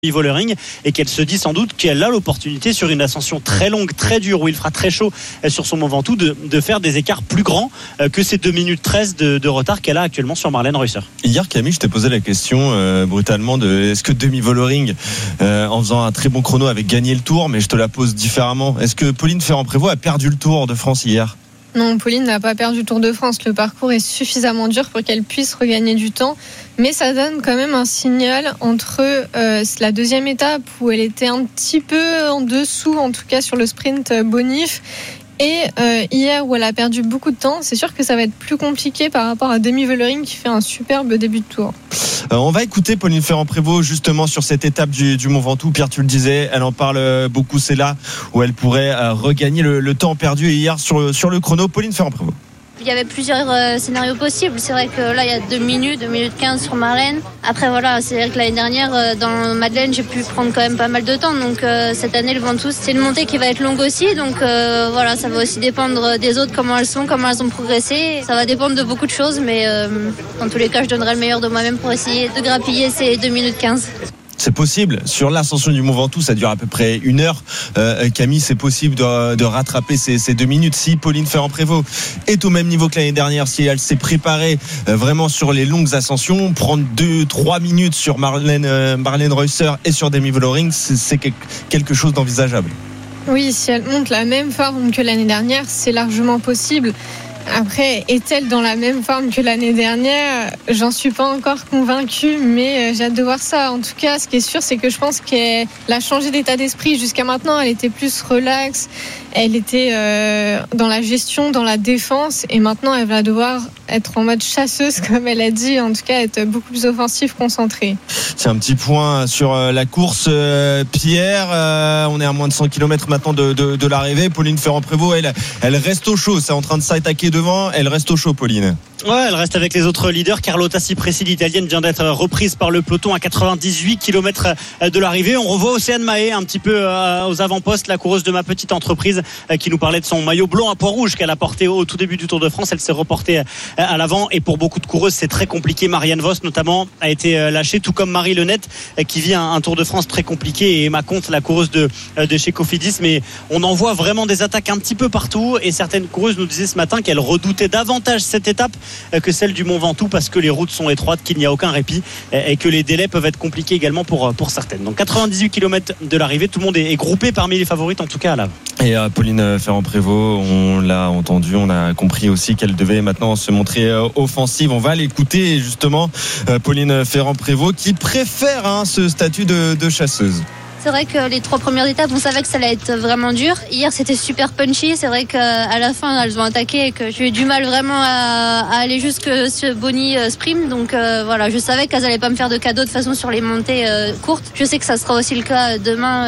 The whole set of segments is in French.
Vollering et qu'elle se dit sans doute qu'elle a l'opportunité sur une ascension très longue, très dure où il fera très chaud sur son Mont Ventoux de faire des écarts plus grands que ces 2 minutes 13 de retard qu'elle a actuellement sur Marlène Reusser. Hier Camille, je t'ai posé la question brutalement de est-ce que Demi Vollering en faisant un très bon chrono avait gagné le Tour, mais je te la pose différemment. Est-ce que Pauline Ferrand-Prévot a perdu le Tour de France hier ? Non, Pauline n'a pas perdu le Tour de France. Le parcours est suffisamment dur pour qu'elle puisse regagner du temps. Mais ça donne quand même un signal entre la deuxième étape où elle était un petit peu en dessous, en tout cas sur le sprint bonif, et hier où elle a perdu beaucoup de temps. C'est sûr que ça va être plus compliqué par rapport à Demi Vollering qui fait un superbe début de Tour. On va écouter Pauline Ferrand-Prévot justement sur cette étape du Mont Ventoux. Pierre, tu le disais, elle en parle beaucoup. C'est là où elle pourrait regagner le temps perdu hier sur le chrono. Pauline Ferrand-Prévôt. Il y avait plusieurs scénarios possibles. C'est vrai que là, il y a 2 minutes 15 sur Marlène. Après, voilà, c'est vrai que l'année dernière, dans Madeleine, j'ai pu prendre quand même pas mal de temps. Donc, cette année, le Ventoux, c'est une montée qui va être longue aussi. Donc, voilà, ça va aussi dépendre des autres, comment elles ont progressé. Ça va dépendre de beaucoup de choses. Mais dans tous les cas, je donnerai le meilleur de moi-même pour essayer de grappiller ces 2 minutes 15. C'est possible. Sur l'ascension du Mont Ventoux, ça dure à peu près 1 heure. Camille, c'est possible de rattraper ces 2 minutes. Si Pauline Ferrand-Prévot est au même niveau que l'année dernière, si elle s'est préparée vraiment sur les longues ascensions, prendre 2-3 minutes sur Marlène Reusser et sur Demi Vollering, c'est quelque chose d'envisageable. Oui, si elle monte la même forme que l'année dernière, c'est largement possible. Après, est-elle dans la même forme que l'année dernière ? J'en suis pas encore convaincue, mais j'ai hâte de voir ça. En tout cas, ce qui est sûr, c'est que je pense qu'elle a changé d'état d'esprit. Jusqu'à maintenant, elle était plus relax, elle était dans la gestion, dans la défense, et maintenant, elle va devoir être en mode chasseuse, comme elle a dit, en tout cas, être beaucoup plus offensive, concentrée. Tiens, un petit point sur la course, Pierre. On est à moins de 100 km maintenant de l'arrivée. Pauline Ferrand-Prévot, elle reste au chaud. C'est en train de s'attaquer devant. Elle reste au chaud, Pauline. Ouais, elle reste avec les autres leaders. Carlotta Cipressi, l'italienne, vient d'être reprise par le peloton à 98 km de l'arrivée. On revoit Océane Mahé un petit peu aux avant-postes, la coureuse de ma petite entreprise, qui nous parlait de son maillot blanc à pois rouge qu'elle a porté au tout début du Tour de France. Elle s'est reportée à l'avant, et pour beaucoup de coureuses, c'est très compliqué. Marianne Vos, notamment, a été lâchée, tout comme Marie Lenette, qui vit un Tour de France très compliqué, et Emma Comte, la coureuse de chez Cofidis. Mais on en voit vraiment des attaques un petit peu partout, et certaines coureuses nous disaient ce matin qu'elles redoutaient davantage cette étape que celle du Mont Ventoux, parce que les routes sont étroites, qu'il n'y a aucun répit, et que les délais peuvent être compliqués également pour certaines. Donc 98 km de l'arrivée, tout le monde est groupé parmi les favorites, en tout cas à l'avant. Et Pauline Ferrand-Prévot, on l'a entendu, on a compris aussi qu'elle devait maintenant se montrer offensive. On va l'écouter justement, Pauline Ferrand-Prévot, qui préfère ce statut de chasseuse. C'est vrai que les 3 premières étapes, on savait que ça allait être vraiment dur. Hier, c'était super punchy. C'est vrai qu'à la fin, elles ont attaqué et que j'ai eu du mal vraiment à aller jusque ce Bonny sprint. Donc voilà, je savais qu'elles allaient pas me faire de cadeaux de façon sur les montées courtes. Je sais que ça sera aussi le cas demain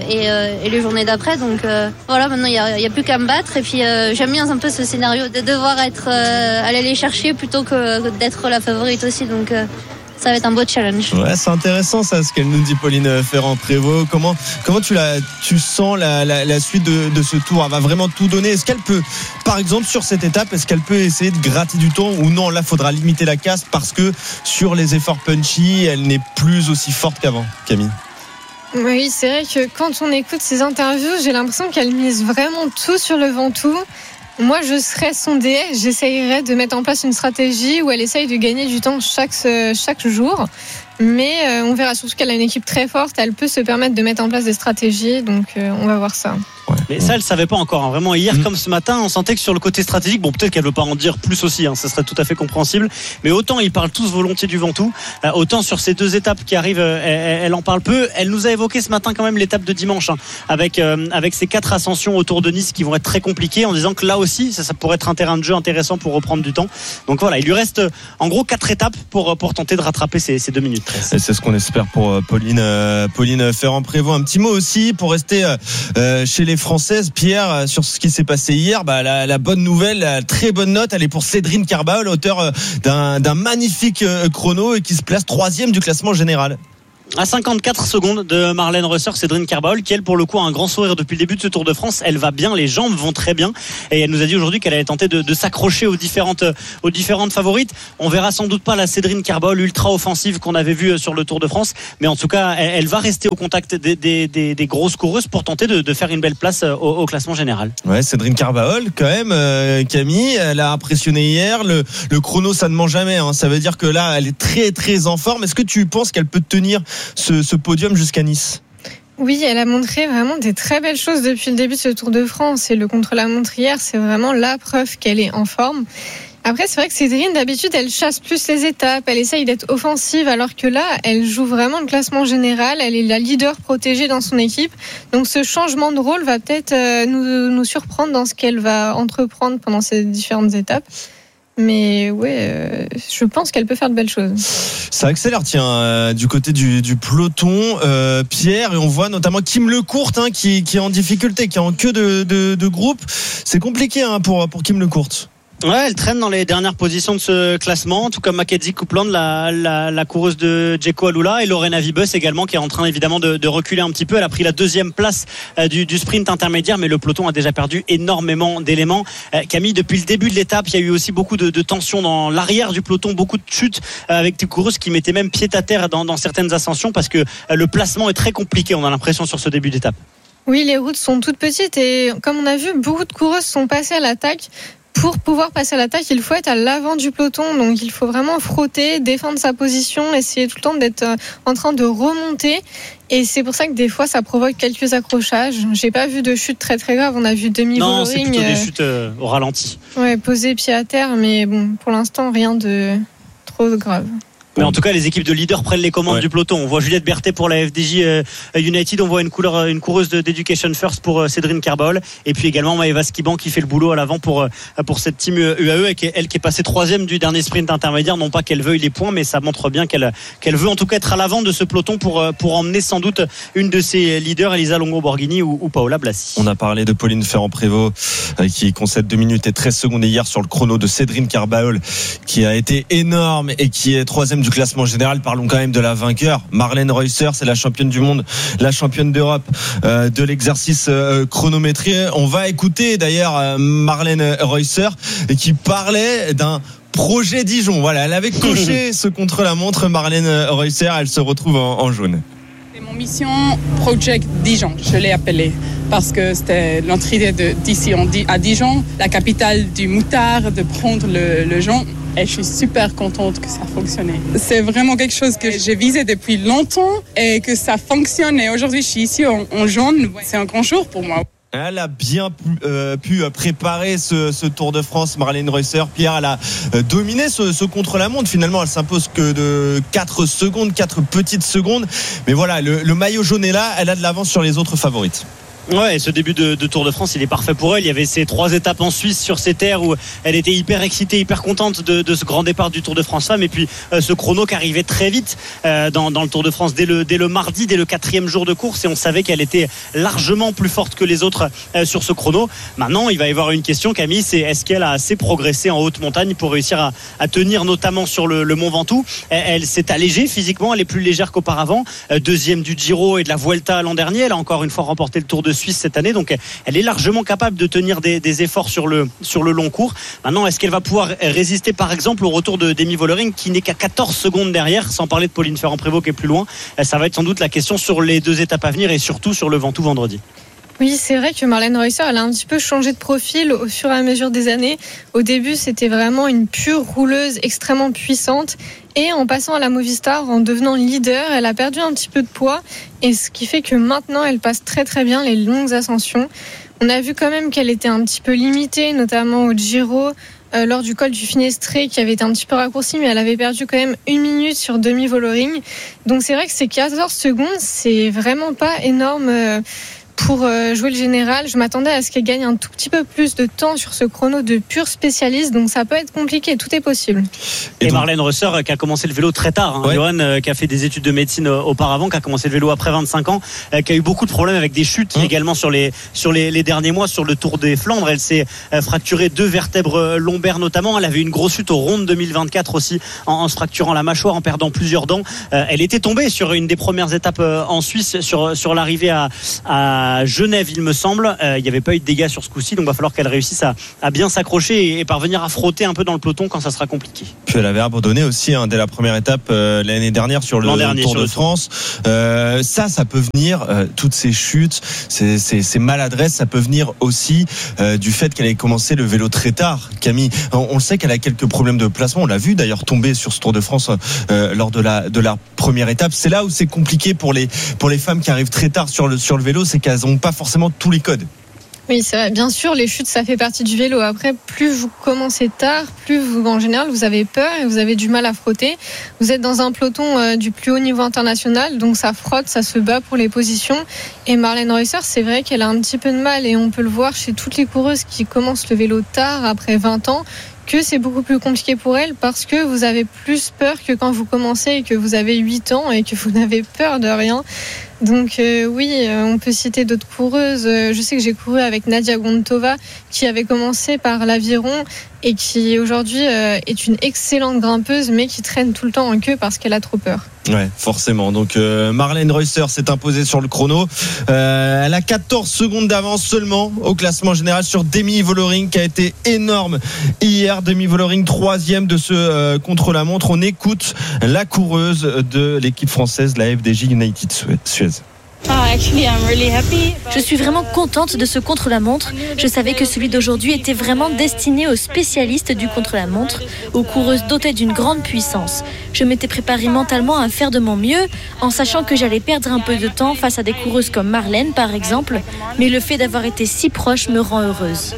et les journées d'après. Donc voilà, maintenant il y a plus qu'à me battre. Et puis j'aime bien un peu ce scénario de devoir aller les chercher plutôt que d'être la favorite aussi. Donc ça va être un beau challenge. Ouais, c'est intéressant ça, ce qu'elle nous dit, Pauline Ferrand-Prévôt. Comment tu sens la suite de ce Tour ? Elle va vraiment tout donner. Est-ce qu'elle peut, par exemple, sur cette étape, est-ce qu'elle peut essayer de gratter du temps, ou non, là, faudra limiter la casse parce que sur les efforts punchy, elle n'est plus aussi forte qu'avant, Camille ? Oui, c'est vrai que quand on écoute ces interviews, j'ai l'impression qu'elle mise vraiment tout sur le Ventoux. Moi, je serais son DS, j'essayerais de mettre en place une stratégie où elle essaye de gagner du temps chaque jour. Mais on verra, surtout qu'elle a une équipe très forte, elle peut se permettre de mettre en place des stratégies, donc on va voir ça. Ouais. Mais ça, elle ne savait pas encore. Vraiment, hier, comme ce matin, on sentait que sur le côté stratégique, bon, peut-être qu'elle ne veut pas en dire plus aussi, ça serait tout à fait compréhensible. Mais autant ils parlent tous volontiers du Ventoux, autant sur ces 2 étapes qui arrivent, elle en parle peu. Elle nous a évoqué ce matin quand même l'étape de dimanche, avec ces 4 ascensions autour de Nice qui vont être très compliquées, en disant que là aussi, ça pourrait être un terrain de jeu intéressant pour reprendre du temps. Donc voilà, il lui reste en gros 4 étapes pour tenter de rattraper ces 2 minutes 13. Et c'est ce qu'on espère pour Pauline Ferrand-Prévôt. Un petit mot aussi pour rester chez les Françaises, Pierre, sur ce qui s'est passé hier. La bonne nouvelle, la très bonne note, elle est pour Cédrine Carbaol, auteur d'un magnifique chrono, et qui se place 3e du classement général. À 54 secondes de Marlène Reusser, Cédrine Carbaol, qui elle pour le coup a un grand sourire depuis le début de ce Tour de France. Elle va bien, les jambes vont très bien, et elle nous a dit aujourd'hui qu'elle allait tenter de s'accrocher aux différentes favorites. On verra sans doute pas la Cédrine Carbaol ultra offensive qu'on avait vue sur le Tour de France, mais en tout cas elle va rester au contact des grosses coureuses pour tenter de faire une belle place au classement général. Ouais, Cédrine Carbaol quand même, Camille, elle a impressionné hier. Le chrono ça ne ment jamais, hein. Ça veut dire que là elle est très très en forme. Est-ce que tu penses qu'elle peut tenir ce podium jusqu'à Nice? Oui, elle a montré vraiment des très belles choses depuis le début de ce Tour de France, et le contre-la-montre hier, c'est vraiment la preuve qu'elle est en forme. Après, c'est vrai que Cédrine, d'habitude, elle chasse plus les étapes, elle essaye d'être offensive, alors que là, elle joue vraiment le classement général, elle est la leader protégée dans son équipe. Donc ce changement de rôle va peut-être nous surprendre dans ce qu'elle va entreprendre pendant ces différentes étapes. Mais ouais, je pense qu'elle peut faire de belles choses. Ça accélère, du côté du peloton, Pierre, et on voit notamment Kim Lecourt qui est en difficulté, qui est en queue de groupe. C'est compliqué pour Kim Lecourt. Ouais, elle traîne dans les dernières positions de ce classement, tout comme Mackenzie Coupland, la coureuse de Djeko Alula, et Lorena Wiebes également, qui est en train évidemment de reculer un petit peu. Elle a pris la deuxième place du sprint intermédiaire, mais le peloton a déjà perdu énormément d'éléments. Camille, depuis le début de l'étape, il y a eu aussi beaucoup de tension dans l'arrière du peloton, beaucoup de chutes avec des coureuses qui mettaient même pied à terre dans certaines ascensions, parce que le placement est très compliqué, on a l'impression, sur ce début d'étape. Oui, les routes sont toutes petites, et comme on a vu, beaucoup de coureuses sont passées à l'attaque. Pour pouvoir passer à l'attaque, il faut être à l'avant du peloton, donc il faut vraiment frotter, défendre sa position, essayer tout le temps d'être en train de remonter, et c'est pour ça que des fois ça provoque quelques accrochages. J'ai pas vu de chute très très grave, on a vu demi-Vollering. Non, c'est plutôt des chutes au ralenti. Ouais, poser pied à terre, mais bon, pour l'instant rien de trop grave. Mais en tout cas, les équipes de leaders prennent les commandes du peloton. On voit Juliette Berthet pour la FDJ United, on voit une coureuse d'Education First pour Cédrine Carbaol, et puis également Maëva Skiban qui fait le boulot à l'avant pour cette team UAE, et elle qui est passée troisième du dernier sprint intermédiaire. Non pas qu'elle veuille les points, mais ça montre bien qu'elle veut en tout cas être à l'avant de ce peloton pour emmener sans doute une de ses leaders, Elisa Longo-Borghini ou Paola Blasi. On a parlé de Pauline Ferrand-Prévot qui concède 2 minutes et 13 secondes hier sur le chrono de Cédrine Carbaol, qui a été énorme et qui est troisième du classement général. Parlons quand même de la vainqueur, Marlène Reusser. C'est la championne du monde, la championne d'Europe de l'exercice chronométré. On va écouter d'ailleurs Marlène Reusser qui parlait d'un projet Dijon. Voilà, elle avait coché ce contre-la-montre. Marlène Reusser, elle se retrouve en jaune. C'est mon mission Project Dijon, je l'ai appelé, parce que c'était l'entrée d'ici à Dijon, la capitale du moutard, de prendre le Jon. Et je suis super contente que ça fonctionne. C'est vraiment quelque chose que j'ai visé depuis longtemps et que ça fonctionne. Et aujourd'hui, je suis ici en jaune. C'est un grand jour pour moi. Elle a bien pu préparer ce Tour de France, Marlène Reusser. Pierre, elle a dominé ce contre-la-montre. Finalement, elle s'impose que de 4 petites secondes. Mais voilà, le maillot jaune est là. Elle a de l'avance sur les autres favorites. Ouais, et ce début de Tour de France, il est parfait pour elle. Il y avait ces 3 étapes en Suisse sur ces terres où elle était hyper excitée, hyper contente de ce grand départ du Tour de France Femmes, et puis ce chrono qui arrivait très vite dans le Tour de France dès le mardi, dès le 4e jour de course, et on savait qu'elle était largement plus forte que les autres sur ce chrono. Maintenant, il va y avoir une question, Camille, c'est est-ce qu'elle a assez progressé en haute montagne pour réussir à tenir notamment sur le Mont Ventoux. Elle s'est allégée physiquement, elle est plus légère qu'auparavant, deuxième du Giro et de la Vuelta l'an dernier. Elle a encore une fois remporté le Tour de Suisse cette année, donc elle est largement capable de tenir des efforts sur le long cours. Maintenant, est-ce qu'elle va pouvoir résister par exemple au retour de Demi Vollering qui n'est qu'à 14 secondes derrière, sans parler de Pauline Ferrand-Prévot qui est plus loin? Ça va être sans doute la question sur les 2 étapes à venir, et surtout sur le Ventoux vendredi. Oui, c'est vrai que Marlène Reusser, elle a un petit peu changé de profil au fur et à mesure des années. Au début, c'était vraiment une pure rouleuse extrêmement puissante. Et en passant à la Movistar, en devenant leader, elle a perdu un petit peu de poids. Et ce qui fait que maintenant, elle passe très très bien les longues ascensions. On a vu quand même qu'elle était un petit peu limitée, notamment au Giro, lors du col du Finestré, qui avait été un petit peu raccourci, mais elle avait perdu quand même 1 minute sur Demi Vollering. Donc c'est vrai que ces 14 secondes, c'est vraiment pas énorme pour jouer le général. Je m'attendais à ce qu'elle gagne un tout petit peu plus de temps sur ce chrono de pur spécialiste, donc ça peut être compliqué, tout est possible. Et donc, Marlène Reusser qui a commencé le vélo très tard, Johan, qui a fait des études de médecine auparavant, qui a commencé le vélo après 25 ans, qui a eu beaucoup de problèmes avec des chutes également sur les derniers mois sur le Tour des Flandres. Elle s'est fracturé 2 vertèbres lombaires notamment. Elle avait une grosse chute au Ronde 2024 aussi en se fracturant la mâchoire, en perdant plusieurs dents. Elle était tombée sur une des premières étapes en Suisse sur l'arrivée à Genève, il me semble. Il n'y avait pas eu de dégâts sur ce coup-ci, donc il va falloir qu'elle réussisse à bien s'accrocher et parvenir à frotter un peu dans le peloton quand ça sera compliqué. Puis elle avait abandonné aussi dès la première étape l'année dernière sur le Tour de France. Ça peut venir, toutes ces chutes, ces maladresses, ça peut venir aussi du fait qu'elle ait commencé le vélo très tard. Camille, on sait qu'elle a quelques problèmes de placement. On l'a vu d'ailleurs tomber sur ce Tour de France lors de la première étape. C'est là où c'est compliqué pour les femmes qui arrivent très tard sur le vélo, c'est qu'elles n'ont pas forcément tous les codes. Oui, c'est vrai. Bien sûr, les chutes, ça fait partie du vélo. Après, plus vous commencez tard, plus en général, vous avez peur et vous avez du mal à frotter. Vous êtes dans un peloton du plus haut niveau international, donc ça frotte, ça se bat pour les positions. Et Marlène Reusser, c'est vrai qu'elle a un petit peu de mal et on peut le voir chez toutes les coureuses qui commencent le vélo tard, après 20 ans, que c'est beaucoup plus compliqué pour elle parce que vous avez plus peur que quand vous commencez et que vous avez 8 ans et que vous n'avez peur de rien. Donc oui, on peut citer d'autres coureuses. Je sais que j'ai couru avec Nadia Gontova qui avait commencé par l'aviron et qui aujourd'hui est une excellente grimpeuse mais qui traîne tout le temps en queue parce qu'elle a trop peur. Ouais, forcément. Donc Marlène Reusser s'est imposée sur le chrono. Elle a 14 secondes d'avance seulement au classement général sur Demi Vollering qui a été énorme hier. Demi Vollering 3e de ce contre-la-montre. On écoute la coureuse de l'équipe française, la FDJ United Suez. Je suis vraiment contente de ce contre-la-montre. Je savais que celui d'aujourd'hui était vraiment destiné aux spécialistes du contre-la-montre, aux coureuses dotées d'une grande puissance. Je m'étais préparée mentalement à faire de mon mieux, en sachant que j'allais perdre un peu de temps face à des coureuses comme Marlène, par exemple. Mais le fait d'avoir été si proche me rend heureuse.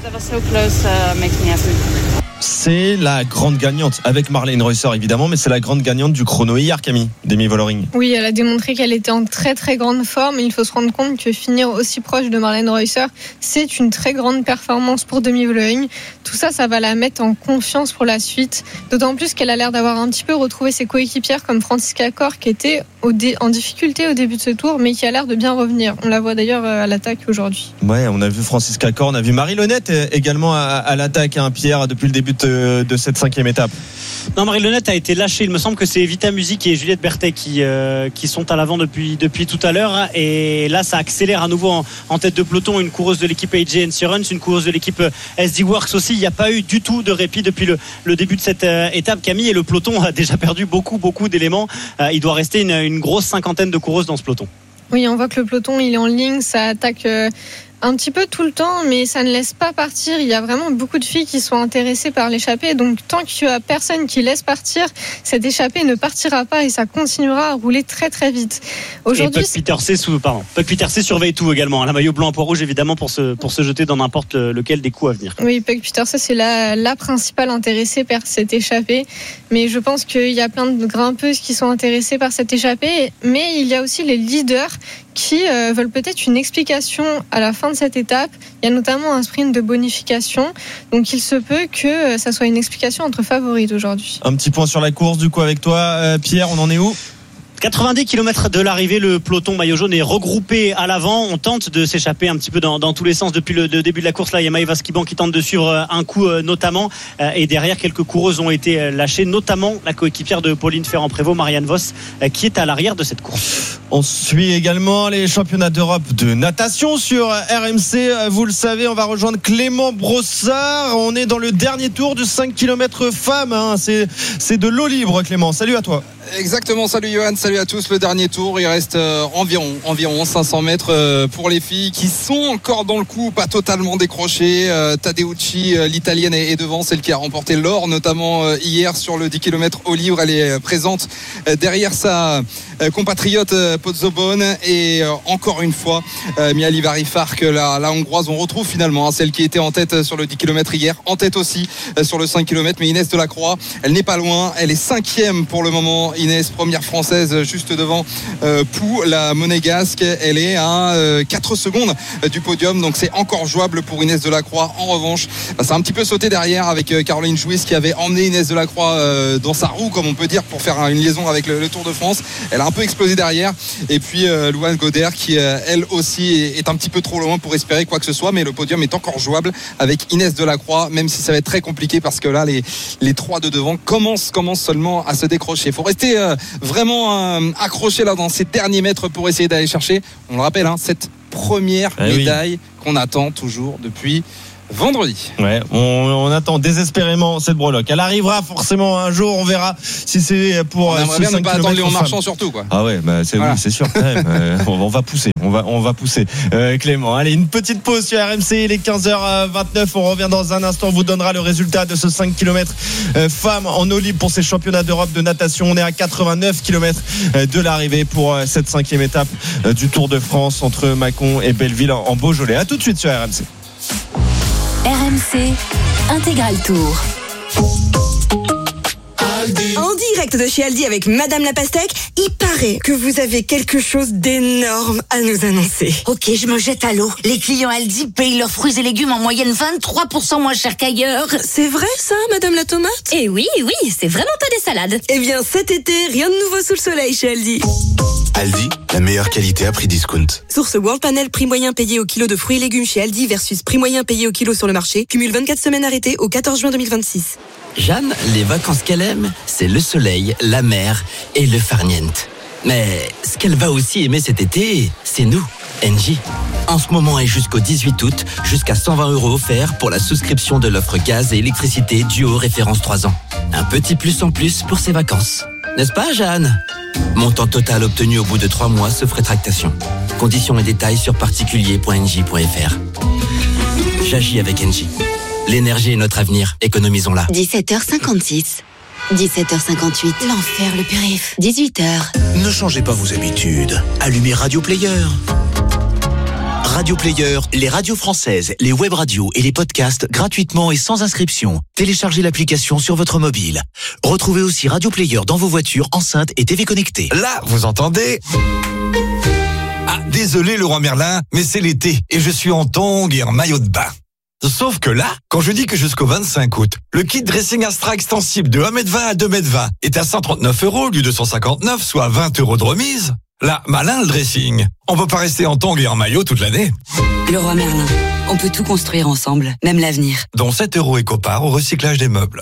C'est la grande gagnante, avec Marlène Reusser évidemment, mais c'est la grande gagnante du chrono hier, Camille, Demi Vollering. Oui, elle a démontré qu'elle était en très très grande forme. Il faut se rendre compte que finir aussi proche de Marlène Reusser, c'est une très grande performance pour Demi Vollering. Tout ça, ça va la mettre en confiance pour la suite. D'autant plus qu'elle a l'air d'avoir un petit peu retrouvé ses coéquipières comme Franziska Kor qui était en difficulté au début de ce tour, mais qui a l'air de bien revenir. On la voit d'ailleurs à l'attaque aujourd'hui. Ouais, on a vu Franziska Kor, on a vu Marie Lenette également à l'attaque, Pierre, depuis le début de cette 5e étape. Non, Marie Lenette a été lâchée. Il me semble que c'est Vita Music et Juliette Berthet qui sont à l'avant depuis tout à l'heure. Et là, ça accélère à nouveau en tête de peloton. Une coureuse de l'équipe AJ Insurance, une coureuse de l'équipe SD Works aussi. Il n'y a pas eu du tout de répit depuis le début de cette étape, Camille. Et le peloton a déjà perdu beaucoup d'éléments. Il doit rester une grosse cinquantaine de coureuses dans ce peloton. Oui, on voit que le peloton, il est en ligne. Ça attaque un petit peu tout le temps, mais ça ne laisse pas partir. Il y a vraiment beaucoup de filles qui sont intéressées par l'échappée. Donc, tant qu'il n'y a personne qui laisse partir, cette échappée ne partira pas et ça continuera à rouler très très vite. Aujourd'hui, Puck Pieterse surveille tout également. La maillot blanc à poids rouge, évidemment, pour se jeter dans n'importe lequel des coups à venir. Oui, Puck Pieterse, c'est la principale intéressée par cette échappée. Mais je pense qu'il y a plein de grimpeuses qui sont intéressées par cette échappée. Mais il y a aussi les leaders qui veulent peut-être une explication à la fin de cette étape. Il y a notamment un sprint de bonification. Donc il se peut que ça soit une explication entre favorites aujourd'hui. Un petit point sur la course du coup avec toi, Pierre, on en est où ? 90 km de l'arrivée, le peloton maillot jaune est regroupé à l'avant. On tente de s'échapper un petit peu dans tous les sens depuis le début de la course. Là, il y a Maëva Skiban qui tente de suivre un coup notamment. Et derrière, quelques coureuses ont été lâchées, notamment la coéquipière de Pauline Ferrand-Prévot, Marianne Vos, qui est à l'arrière de cette course. On suit également les championnats d'Europe de natation sur RMC. Vous le savez, on va rejoindre Clément Brossard. On est dans le dernier tour du 5 km femmes. C'est de l'eau libre, Clément. Salut à toi. Exactement, salut Johan, salut à tous. Le dernier tour, il reste environ 500 mètres pour les filles qui sont encore dans le coup, pas totalement décrochées. Tadeucci, l'italienne, est devant, celle qui a remporté l'or notamment hier sur le 10 km eau libre. Elle est présente derrière sa compatriote Pozzobon et encore une fois Mihaly Varifar, que la hongroise, on retrouve finalement celle qui était en tête sur le 10 km hier, en tête aussi sur le 5 km, mais Inès Delacroix, elle n'est pas loin, elle est 5e pour le moment devant Inès, première française juste devant Pou, la monégasque. Elle est à 4 secondes du podium, donc c'est encore jouable pour Inès Delacroix. En revanche, ça a un petit peu sauté derrière avec Caroline Jouisse qui avait emmené Inès Delacroix dans sa roue, comme on peut dire, pour faire une liaison avec le Tour de France. Elle a un peu explosé derrière, et puis Louane Goder qui elle aussi est un petit peu trop loin pour espérer quoi que ce soit, mais le podium est encore jouable avec Inès Delacroix, même si ça va être très compliqué parce que là les trois de devant commencent seulement à se décrocher. Il faut rester vraiment accroché là dans ces derniers mètres pour essayer d'aller chercher, on le rappelle, cette première médaille qu'on attend toujours depuis vendredi. Ouais, on attend désespérément cette breloque. Elle arrivera forcément un jour, on verra si c'est pour. On aimerait bien ne pas attendre Léon Marchand surtout, quoi. Ah ouais, c'est voilà. Oui, c'est sûr. On va pousser. On va pousser. Clément, allez, une petite pause sur RMC. Il est 15h29. On revient dans un instant. On vous donnera le résultat de ce 5 km femmes en eau libre pour ces championnats d'Europe de natation. On est à 89 km de l'arrivée pour cette 5e étape du Tour de France entre Mâcon et Belleville en Beaujolais. À tout de suite sur RMC. RMC Intégral Tour. En direct de chez Aldi avec Madame la Pastèque, il paraît que vous avez quelque chose d'énorme à nous annoncer. Ok, je me jette à l'eau. Les clients Aldi payent leurs fruits et légumes en moyenne 23% moins cher qu'ailleurs. C'est vrai ça, Madame la Tomate ? Eh oui, c'est vraiment pas des salades. Eh bien cet été, rien de nouveau sous le soleil chez Aldi. Aldi, la meilleure qualité à prix discount. Source World Panel, prix moyen payé au kilo de fruits et légumes chez Aldi versus prix moyen payé au kilo sur le marché. Cumule 24 semaines arrêtées au 14 juin 2026. Jeanne, les vacances qu'elle aime, c'est le soleil, la mer et le farniente. Mais ce qu'elle va aussi aimer cet été, c'est nous, Engie. En ce moment et jusqu'au 18 août, jusqu'à 120 € offerts pour la souscription de l'offre gaz et électricité duo référence 3 ans. Un petit plus en plus pour ses vacances. N'est-ce pas, Jeanne ? Montant total obtenu au bout de 3 mois sauf rétractation. Conditions et détails sur particulier.engie.fr. J'agis avec Engie. L'énergie est notre avenir, économisons-la. 17h56. 17h58. L'enfer, le périph'. 18h. Ne changez pas vos habitudes. Allumez Radio Player. Radio Player, les radios françaises, les web radios et les podcasts gratuitement et sans inscription. Téléchargez l'application sur votre mobile. Retrouvez aussi Radio Player dans vos voitures, enceintes et TV connectées. Là, vous entendez ? Ah, désolé Leroy Merlin, mais c'est l'été et je suis en tongs et en maillot de bain. Sauf que là, quand je dis que jusqu'au 25 août, le kit dressing Astra extensible de 1m20 à 2m20 est à 139 € au lieu de 159, soit 20 € de remise, là, malin le dressing. On peut pas rester en tongs et en maillot toute l'année. Leroy Merlin, on peut tout construire ensemble, même l'avenir. Dont 7 € éco-part au recyclage des meubles.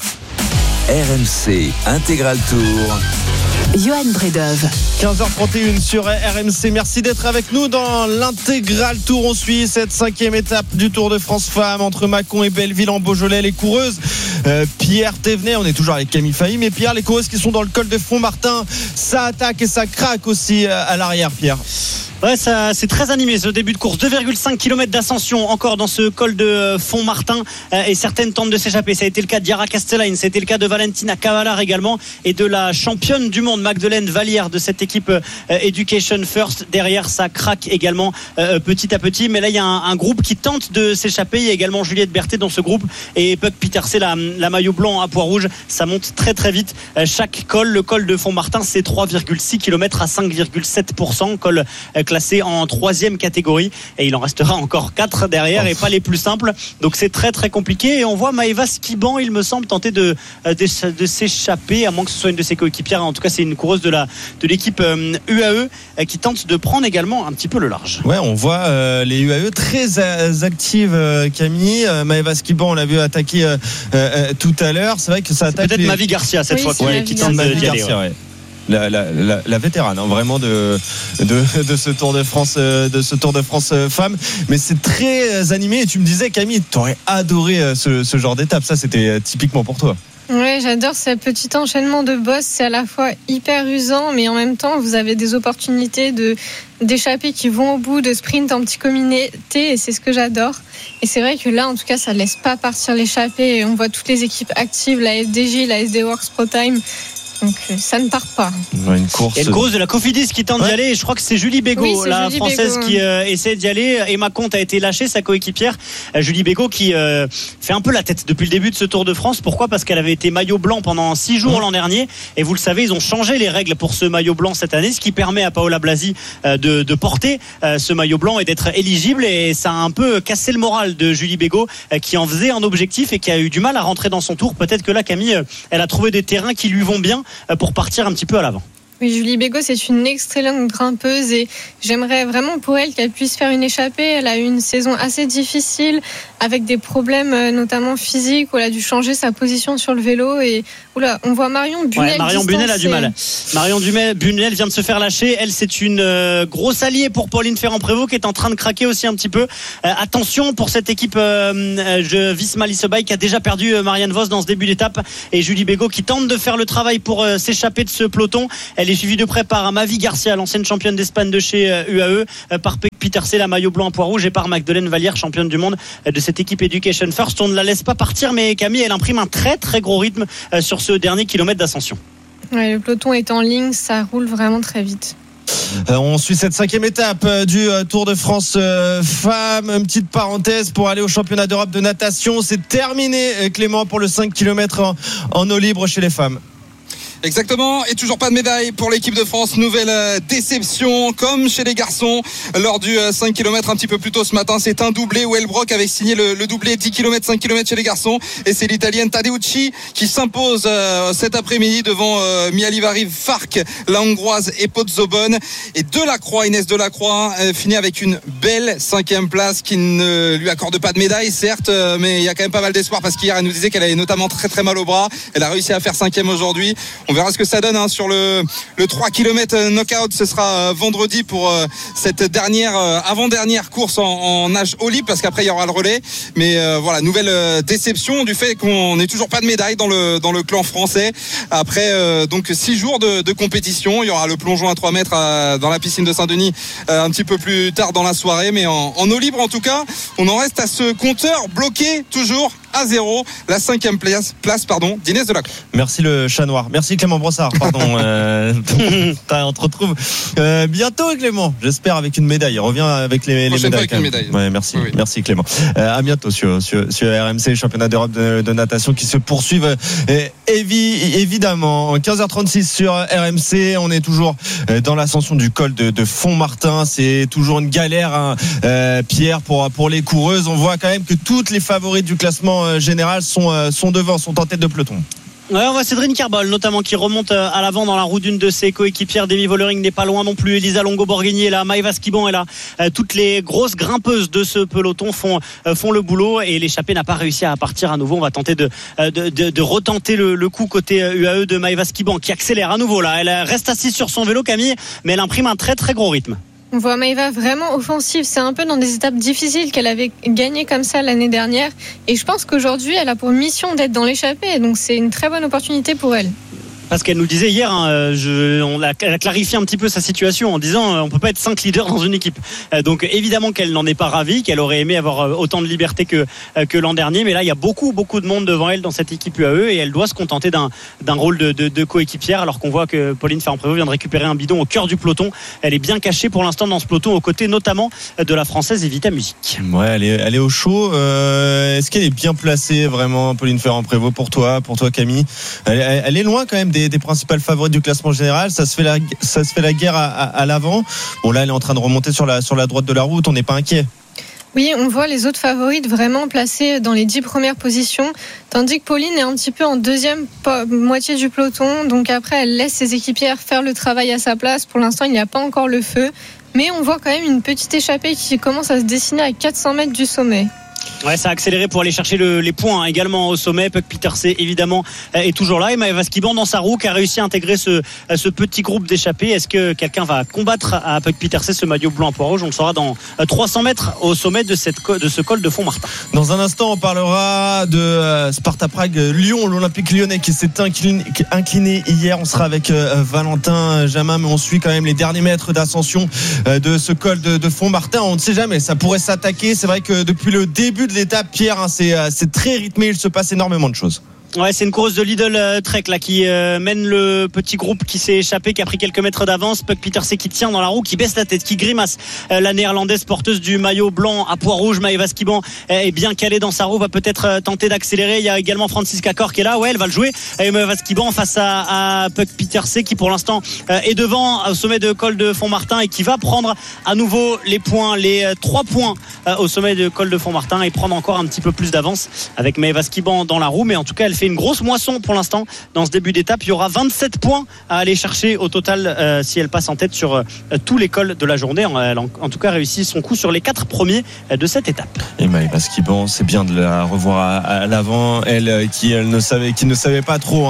RMC Intégral Tour. Johan Bredov. 15h31 sur RMC. Merci d'être avec nous dans l'Intégral Tour. On suit cette 5e étape du Tour de France Femmes entre Mâcon et Belleville en Beaujolais. Les coureuses, Pierre Thévenet, on est toujours avec Camille Fahy, mais Pierre, les coureuses qui sont dans le col de Font-Martin, ça attaque et ça craque aussi à l'arrière, Pierre. Ouais, ça, c'est très animé ce début de course. 2,5 km d'ascension encore dans ce col de Font-Martin et certaines tentent de s'échapper. Ça a été le cas de Yara Castellain, ça a été le cas de Valentina Cavalar également et de la championne du monde Magdeleine Vallière de cette équipe Education First. Derrière, ça craque également petit à petit. Mais là, il y a un groupe qui tente de s'échapper. Il y a également Juliette Berthet dans ce groupe et Puck Pieterse, la maillot blanc à pois rouge. Ça monte très très vite. Chaque col, le col de Font-Martin, c'est 3,6 km à 5,7%. Col classé en 3e catégorie et il en restera encore 4 derrière et pas les plus simples, donc c'est très très compliqué et on voit Maëva Skiban, il me semble, tenter de s'échapper, à moins que ce soit une de ses coéquipières. En tout cas, c'est une coureuse de l'équipe UAE qui tente de prendre également un petit peu le large. Ouais, on voit les UAE très actives, Camille. Maëva Skiban, on l'a vu attaquer tout à l'heure. C'est vrai que ça attaque peut-être Mavi Garcia cette fois qui tente d'y aller. Ouais. La vétérane, hein, vraiment de ce Tour de France, femmes. Mais c'est très animé. Et tu me disais, Camille, t'aurais adoré ce genre d'étape. Ça, c'était typiquement pour toi. Ouais, j'adore ce petit enchaînement de bosses. C'est à la fois hyper usant, mais en même temps, vous avez des opportunités d'échapper qui vont au bout, de sprint en petit comité, et c'est ce que j'adore. Et c'est vrai que là, en tout cas, ça ne laisse pas partir l'échappée. On voit toutes les équipes actives, la FDJ, la SD Works Pro Time, Donc ça ne part pas. Une course. Et une course de la Cofidis qui tente d'y aller. Et je crois que c'est Julie Bégaud, Oui, c'est la Julie Française, Bégaud, qui essaie d'y aller. Emma Comte a été lâchée, sa coéquipière. Julie Bégaud qui fait un peu la tête depuis le début de ce Tour de France. Pourquoi ? Parce qu'elle avait été maillot blanc pendant 6 jours l'an dernier. Et vous le savez, ils ont changé les règles pour ce maillot blanc cette année, ce qui permet à Paola Blasi de porter ce maillot blanc et d'être éligible. Et ça a un peu cassé le moral de Julie Bégaud, qui en faisait un objectif et qui a eu du mal à rentrer dans son tour. Peut-être que là, Camille, elle a trouvé des terrains qui lui vont bien pour partir un petit peu à l'avant. Oui, Julie Bégaud, c'est une excellente grimpeuse et j'aimerais vraiment pour elle qu'elle puisse faire une échappée. Elle a eu une saison assez difficile avec des problèmes notamment physiques où elle a dû changer sa position sur le vélo et on voit Marion Bunel. Ouais, Marion Bunel a du mal. Marion Bunel vient de se faire lâcher. Elle, c'est une grosse alliée pour Pauline Ferrand-Prévot qui est en train de craquer aussi un petit peu. Attention pour cette équipe Visma Lease qui a déjà perdu Marianne Vos dans ce début d'étape et Julie Bégaud qui tente de faire le travail pour s'échapper de ce peloton. Elle est suivie de près par Mavi Garcia, l'ancienne championne d'Espagne de chez UAE, par Pec Pieterse, la maillot blanc à pois rouge, et par Magdeleine Vallière, championne du monde de cette équipe Education First. On ne la laisse pas partir, mais Camille, elle imprime un très très gros rythme sur ce dernier kilomètre d'ascension. Ouais, le peloton est en ligne, ça roule vraiment très vite. On suit cette 5e étape du Tour de France femmes. Une petite parenthèse pour aller au championnat d'Europe de natation. C'est terminé, Clément, pour le 5 km en eau libre chez les femmes. Exactement, et toujours pas de médaille pour l'équipe de France. Nouvelle déception, comme chez les garçons lors du 5 km un petit peu plus tôt ce matin. C'est un doublé où Elbrock avait signé le doublé 10 km, 5 km chez les garçons, et c'est l'Italienne Tadeucci qui s'impose cet après-midi devant Mialivari Farc, la Hongroise, et Pozzobon. Et Inès Delacroix finit avec une belle 5e place qui ne lui accorde pas de médaille, certes, mais il y a quand même pas mal d'espoir parce qu'hier elle nous disait qu'elle avait notamment très très mal au bras. Elle a réussi à faire 5e aujourd'hui. On verra ce que ça donne sur le 3 km knockout. Ce sera vendredi pour cette avant-dernière course en nage eau libre, parce qu'après il y aura le relais. Mais voilà, nouvelle déception du fait qu'on n'ait toujours pas de médaille dans le clan français. Après donc 6 jours de compétition, il y aura le plongeon à 3 mètres dans la piscine de Saint-Denis un petit peu plus tard dans la soirée. Mais en eau libre, en tout cas, on en reste à ce compteur bloqué toujours à 0, la 5e place d'Inès Delacroix. Merci le chat noir. Merci Clément Brossard, pardon. On te retrouve bientôt, Clément, j'espère, avec une médaille. Reviens avec les médailles. Avec une médaille. Ouais, merci, oui. Merci Clément. À bientôt sur RMC, championnat d'Europe de natation qui se poursuivent évidemment. 15h36 sur RMC, on est toujours dans l'ascension du col de Font-Martin. C'est toujours une galère, Pierre, pour les coureuses. On voit quand même que toutes les favorites du classement général sont devant, sont en tête de peloton. Ouais, on voit Cédrine Carbol notamment qui remonte à l'avant dans la roue d'une de ses coéquipières. Demi Vollering n'est pas loin non plus. Elisa Longo-Borghini est là, Maëva Skiban est là. Toutes les grosses grimpeuses de ce peloton font le boulot, et l'échappée n'a pas réussi à partir à nouveau. On va tenter de retenter le coup côté UAE de Maëva Skiban qui accélère à nouveau là. Elle reste assise sur son vélo, Camille, mais elle imprime un très très gros rythme. On voit Maëva vraiment offensive. C'est un peu dans des étapes difficiles qu'elle avait gagné comme ça l'année dernière. Et je pense qu'aujourd'hui, elle a pour mission d'être dans l'échappée. Donc c'est une très bonne opportunité pour elle. Parce qu'elle nous disait hier, elle a clarifié un petit peu sa situation en disant on peut pas être 5 leaders dans une équipe. Donc évidemment qu'elle n'en est pas ravie, qu'elle aurait aimé avoir autant de liberté que l'an dernier. Mais là, il y a beaucoup de monde devant elle dans cette équipe UAE, et elle doit se contenter d'un rôle de coéquipière, alors qu'on voit que Pauline Ferrand-Prévot vient de récupérer un bidon au cœur du peloton. Elle est bien cachée pour l'instant dans ce peloton, aux côtés notamment de la Française Evita Music. Ouais, elle est au chaud. Est-ce qu'elle est bien placée vraiment, Pauline Ferrand-Prévot, pour toi Camille? Elle est loin quand même des principales favorites du classement général. Ça se fait la guerre à l'avant. Bon, là elle est en train de remonter sur la droite de la route. On n'est pas inquiet. Oui, on voit les autres favorites vraiment placées dans les 10 premières positions, tandis que Pauline est un petit peu en deuxième moitié du peloton. Donc après, elle laisse ses équipières faire le travail à sa place. Pour l'instant, il n'y a pas encore le feu, mais on voit quand même une petite échappée qui commence à se dessiner à 400 mètres du sommet. Ouais, ça a accéléré pour aller chercher les points également au sommet. Pec Pieterse évidemment est toujours là, et Maëva Skiban dans sa roue qui a réussi à intégrer ce petit groupe d'échappés. Est-ce que quelqu'un va combattre à Pec Pieterse ce maillot blanc à pois rouge? On le saura dans 300 mètres au sommet de ce col de Font-Martin. Dans un instant, on parlera de Sparta Prague Lyon, l'Olympique lyonnais qui s'est incliné hier. On sera avec Valentin Jamin, mais on suit quand même les derniers mètres d'ascension de ce col de Font-Martin. On ne sait jamais, ça pourrait s'attaquer. C'est vrai que depuis le début de l'étape, Pierre, c'est très rythmé, il se passe énormément de choses. Ouais, c'est une course de Lidl Trek là qui mène le petit groupe qui s'est échappé, qui a pris quelques mètres d'avance. Puck Pieterse qui tient dans la roue, qui baisse la tête, qui grimace. La néerlandaise porteuse du maillot blanc à pois rouge, Maëva Skiban, est bien calée dans sa roue, va peut-être tenter d'accélérer. Il y a également Franziska Kor qui est là, ouais, elle va le jouer. Et Maëva Skiban face à Puck Pieterse qui pour l'instant est devant au sommet de col de Font-Martin et qui va prendre à nouveau les points, les 3 points au sommet de col de Font-Martin et prendre encore un petit peu plus d'avance avec Maëva Skiban dans la roue. Mais en tout cas, elle fait une grosse moisson pour l'instant dans ce début d'étape. Il y aura 27 points à aller chercher au total si elle passe en tête sur tous les cols de la journée. Elle a en tout cas réussi son coup sur les 4 premiers de cette étape. Et Maëva Skiban, c'est bien de la revoir à l'avant. Elle qui ne savait pas trop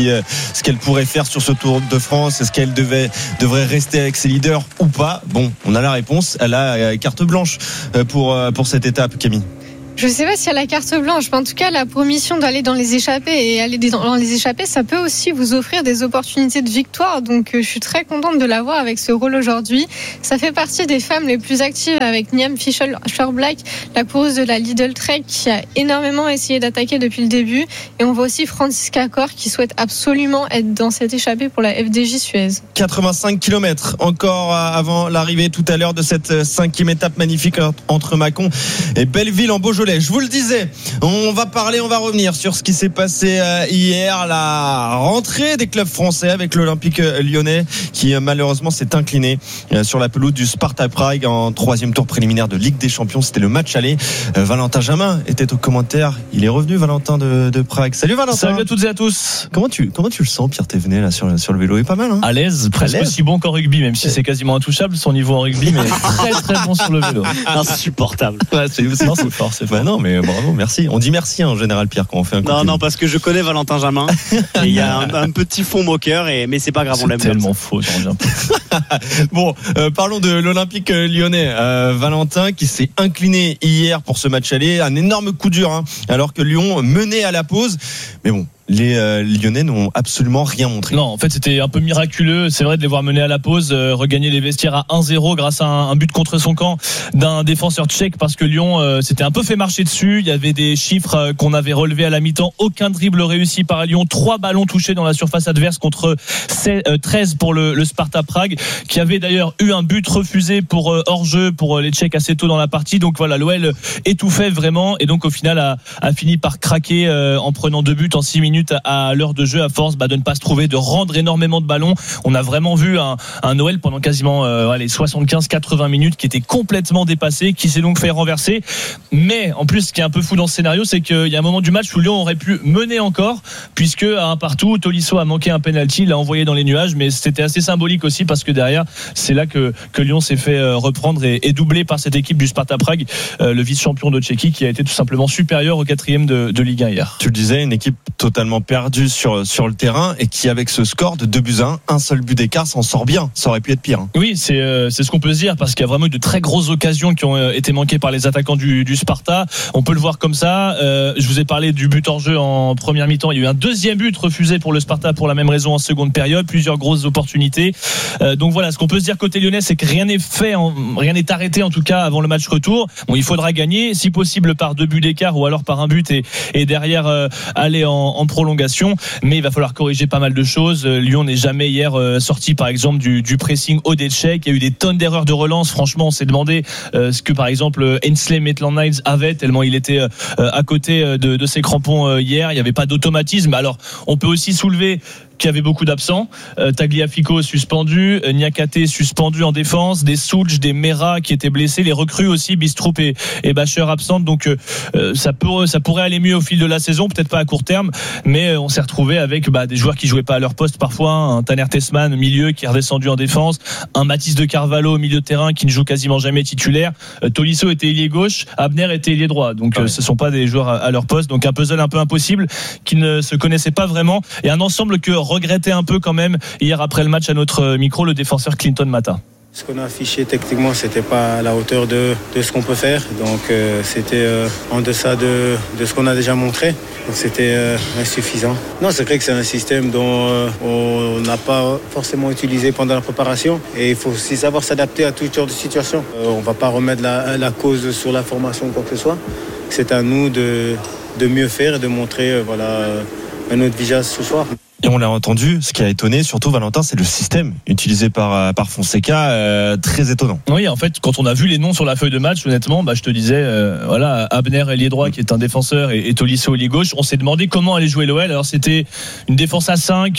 ce qu'elle pourrait faire sur ce Tour de France. Est-ce qu'elle devrait rester avec ses leaders ou pas? Bon, on a la réponse. Elle a carte blanche pour cette étape, Camille. Je ne sais pas si elle a la carte blanche, mais en tout cas, la promission d'aller dans les échappées et aller dans les échappées, ça peut aussi vous offrir des opportunités de victoire. Donc, je suis très contente de l'avoir avec ce rôle aujourd'hui. Ça fait partie des femmes les plus actives avec Niam Fischer-Black, la coureuse de la Lidl Trek, qui a énormément essayé d'attaquer depuis le début. Et on voit aussi Franziska Kor qui souhaite absolument être dans cette échappée pour la FDJ Suez. 85 km encore avant l'arrivée tout à l'heure de cette 5e étape magnifique entre Mâcon et Belleville en Beaujolais. Je vous le disais, on va revenir sur ce qui s'est passé hier, la rentrée des clubs français avec l'Olympique lyonnais qui malheureusement s'est incliné sur la pelouse du Sparta Prague en 3e tour préliminaire de Ligue des Champions. C'était le match aller. Valentin Jamin était au commentaire. Il est revenu, Valentin de Prague. Salut Valentin. Salut à toutes et à tous. Comment tu le sens, Pierre Thévenet, là sur le vélo? Il est pas mal, hein? À l'aise, presque aussi bon qu'en rugby, même si c'est quasiment intouchable son niveau en rugby, mais très très bon sur le vélo. Insupportable. Ouais, c'est fort. Non, mais bravo, merci. On dit merci en général, Pierre, quand on fait un coup. Non, parce que je connais Valentin Jamin. Et il y a un petit fond moqueur, mais c'est pas grave, on l'aime. C'est tellement faux, j'en reviens pas. Bon, parlons de l'Olympique lyonnais. Valentin qui s'est incliné hier pour ce match aller. Un énorme coup dur, hein, alors que Lyon menait à la pause. Mais bon, les Lyonnais n'ont absolument rien montré. Non, en fait, c'était un peu miraculeux. C'est vrai de les voir mener à la pause, regagner les vestiaires à 1-0 grâce à un but contre son camp d'un défenseur tchèque, parce que Lyon s'était un peu fait marcher dessus. Il y avait des chiffres qu'on avait relevés à la mi-temps. Aucun dribble réussi par Lyon. 3 ballons touchés dans la surface adverse contre 13 pour le Sparta Prague, qui avait d'ailleurs eu un but refusé pour hors-jeu pour les Tchèques assez tôt dans la partie. Donc voilà, l'OL étouffait vraiment et donc au final a fini par craquer en prenant 2 buts en 6 minutes à l'heure de jeu, à force de ne pas se trouver, de rendre énormément de ballons. On a vraiment vu un OL pendant quasiment les 75-80 minutes qui était complètement dépassé, qui s'est donc fait renverser. Mais en plus, ce qui est un peu fou dans ce scénario, c'est qu'il y a un moment du match où Lyon aurait pu mener encore, puisque à un partout, Tolisso a manqué un penalty, l'a envoyé dans les nuages, mais c'était assez symbolique aussi, parce que derrière, c'est là que Lyon s'est fait reprendre et doublé par cette équipe du Sparta Prague, le vice-champion de Tchéquie, qui a été tout simplement supérieur au 4e de Ligue 1 hier. Tu le disais, une équipe totalement perdu sur le terrain et qui, avec ce score de 2-1, un seul but d'écart, s'en sort bien. Ça aurait pu être pire. Oui, c'est ce qu'on peut se dire, parce qu'il y a vraiment eu de très grosses occasions qui ont été manquées par les attaquants du Sparta. On peut le voir comme ça. Je vous ai parlé du but hors jeu en première mi-temps. Il y a eu un 2e but refusé pour le Sparta pour la même raison en seconde période. Plusieurs grosses opportunités. Donc voilà, ce qu'on peut se dire côté lyonnais, c'est que rien n'est fait, rien n'est arrêté en tout cas avant le match retour. Bon, il faudra gagner, si possible par 2 buts d'écart ou alors par un but et derrière aller en prolongation, mais il va falloir corriger pas mal de choses. Lyon n'est jamais hier sorti par exemple du pressing haut des Tchèques. Il y a eu des tonnes d'erreurs de relance. Franchement, on s'est demandé ce que par exemple Hensley Maitland-Niles avait, tellement il était à côté de ses crampons hier. Il n'y avait pas d'automatisme. Alors on peut aussi soulever qu'il y avait beaucoup d'absents. Tagliafico suspendu, Niakate suspendu en défense, des Soulj, des Mera qui étaient blessés, les recrues aussi, Bistrup et Bacher absentes. Donc ça pourrait aller mieux au fil de la saison, peut-être pas à court terme, mais on s'est retrouvé avec des joueurs qui jouaient pas à leur poste parfois, un Tanner Tessman milieu qui est redescendu en défense, un Mathis de Carvalho au milieu de terrain qui ne joue quasiment jamais titulaire. Tolisso était ailier gauche, Abner était ailier droit. Donc ce sont pas des joueurs à leur poste, donc un puzzle un peu impossible qui ne se connaissait pas vraiment, et un ensemble que regrettait un peu quand même hier après le match à notre micro le défenseur Clinton Mata. Ce qu'on a affiché techniquement, c'était pas à la hauteur de ce qu'on peut faire, donc c'était en deçà de ce qu'on a déjà montré, donc c'était insuffisant. Non, c'est vrai que c'est un système dont on n'a pas forcément utilisé pendant la préparation, et il faut aussi savoir s'adapter à tout genre de situation. On va pas remettre la cause sur la formation ou quoi que ce soit. C'est à nous de mieux faire et de montrer un autre visage ce soir. Et on l'a entendu, ce qui a étonné, surtout Valentin, c'est le système utilisé par Fonseca, très étonnant. Oui, en fait, quand on a vu les noms sur la feuille de match, honnêtement, je te disais, voilà, Abner ailier droit qui est un défenseur et Tolisso ailier gauche. On s'est demandé comment allait jouer l'OL. Alors c'était une défense à 5,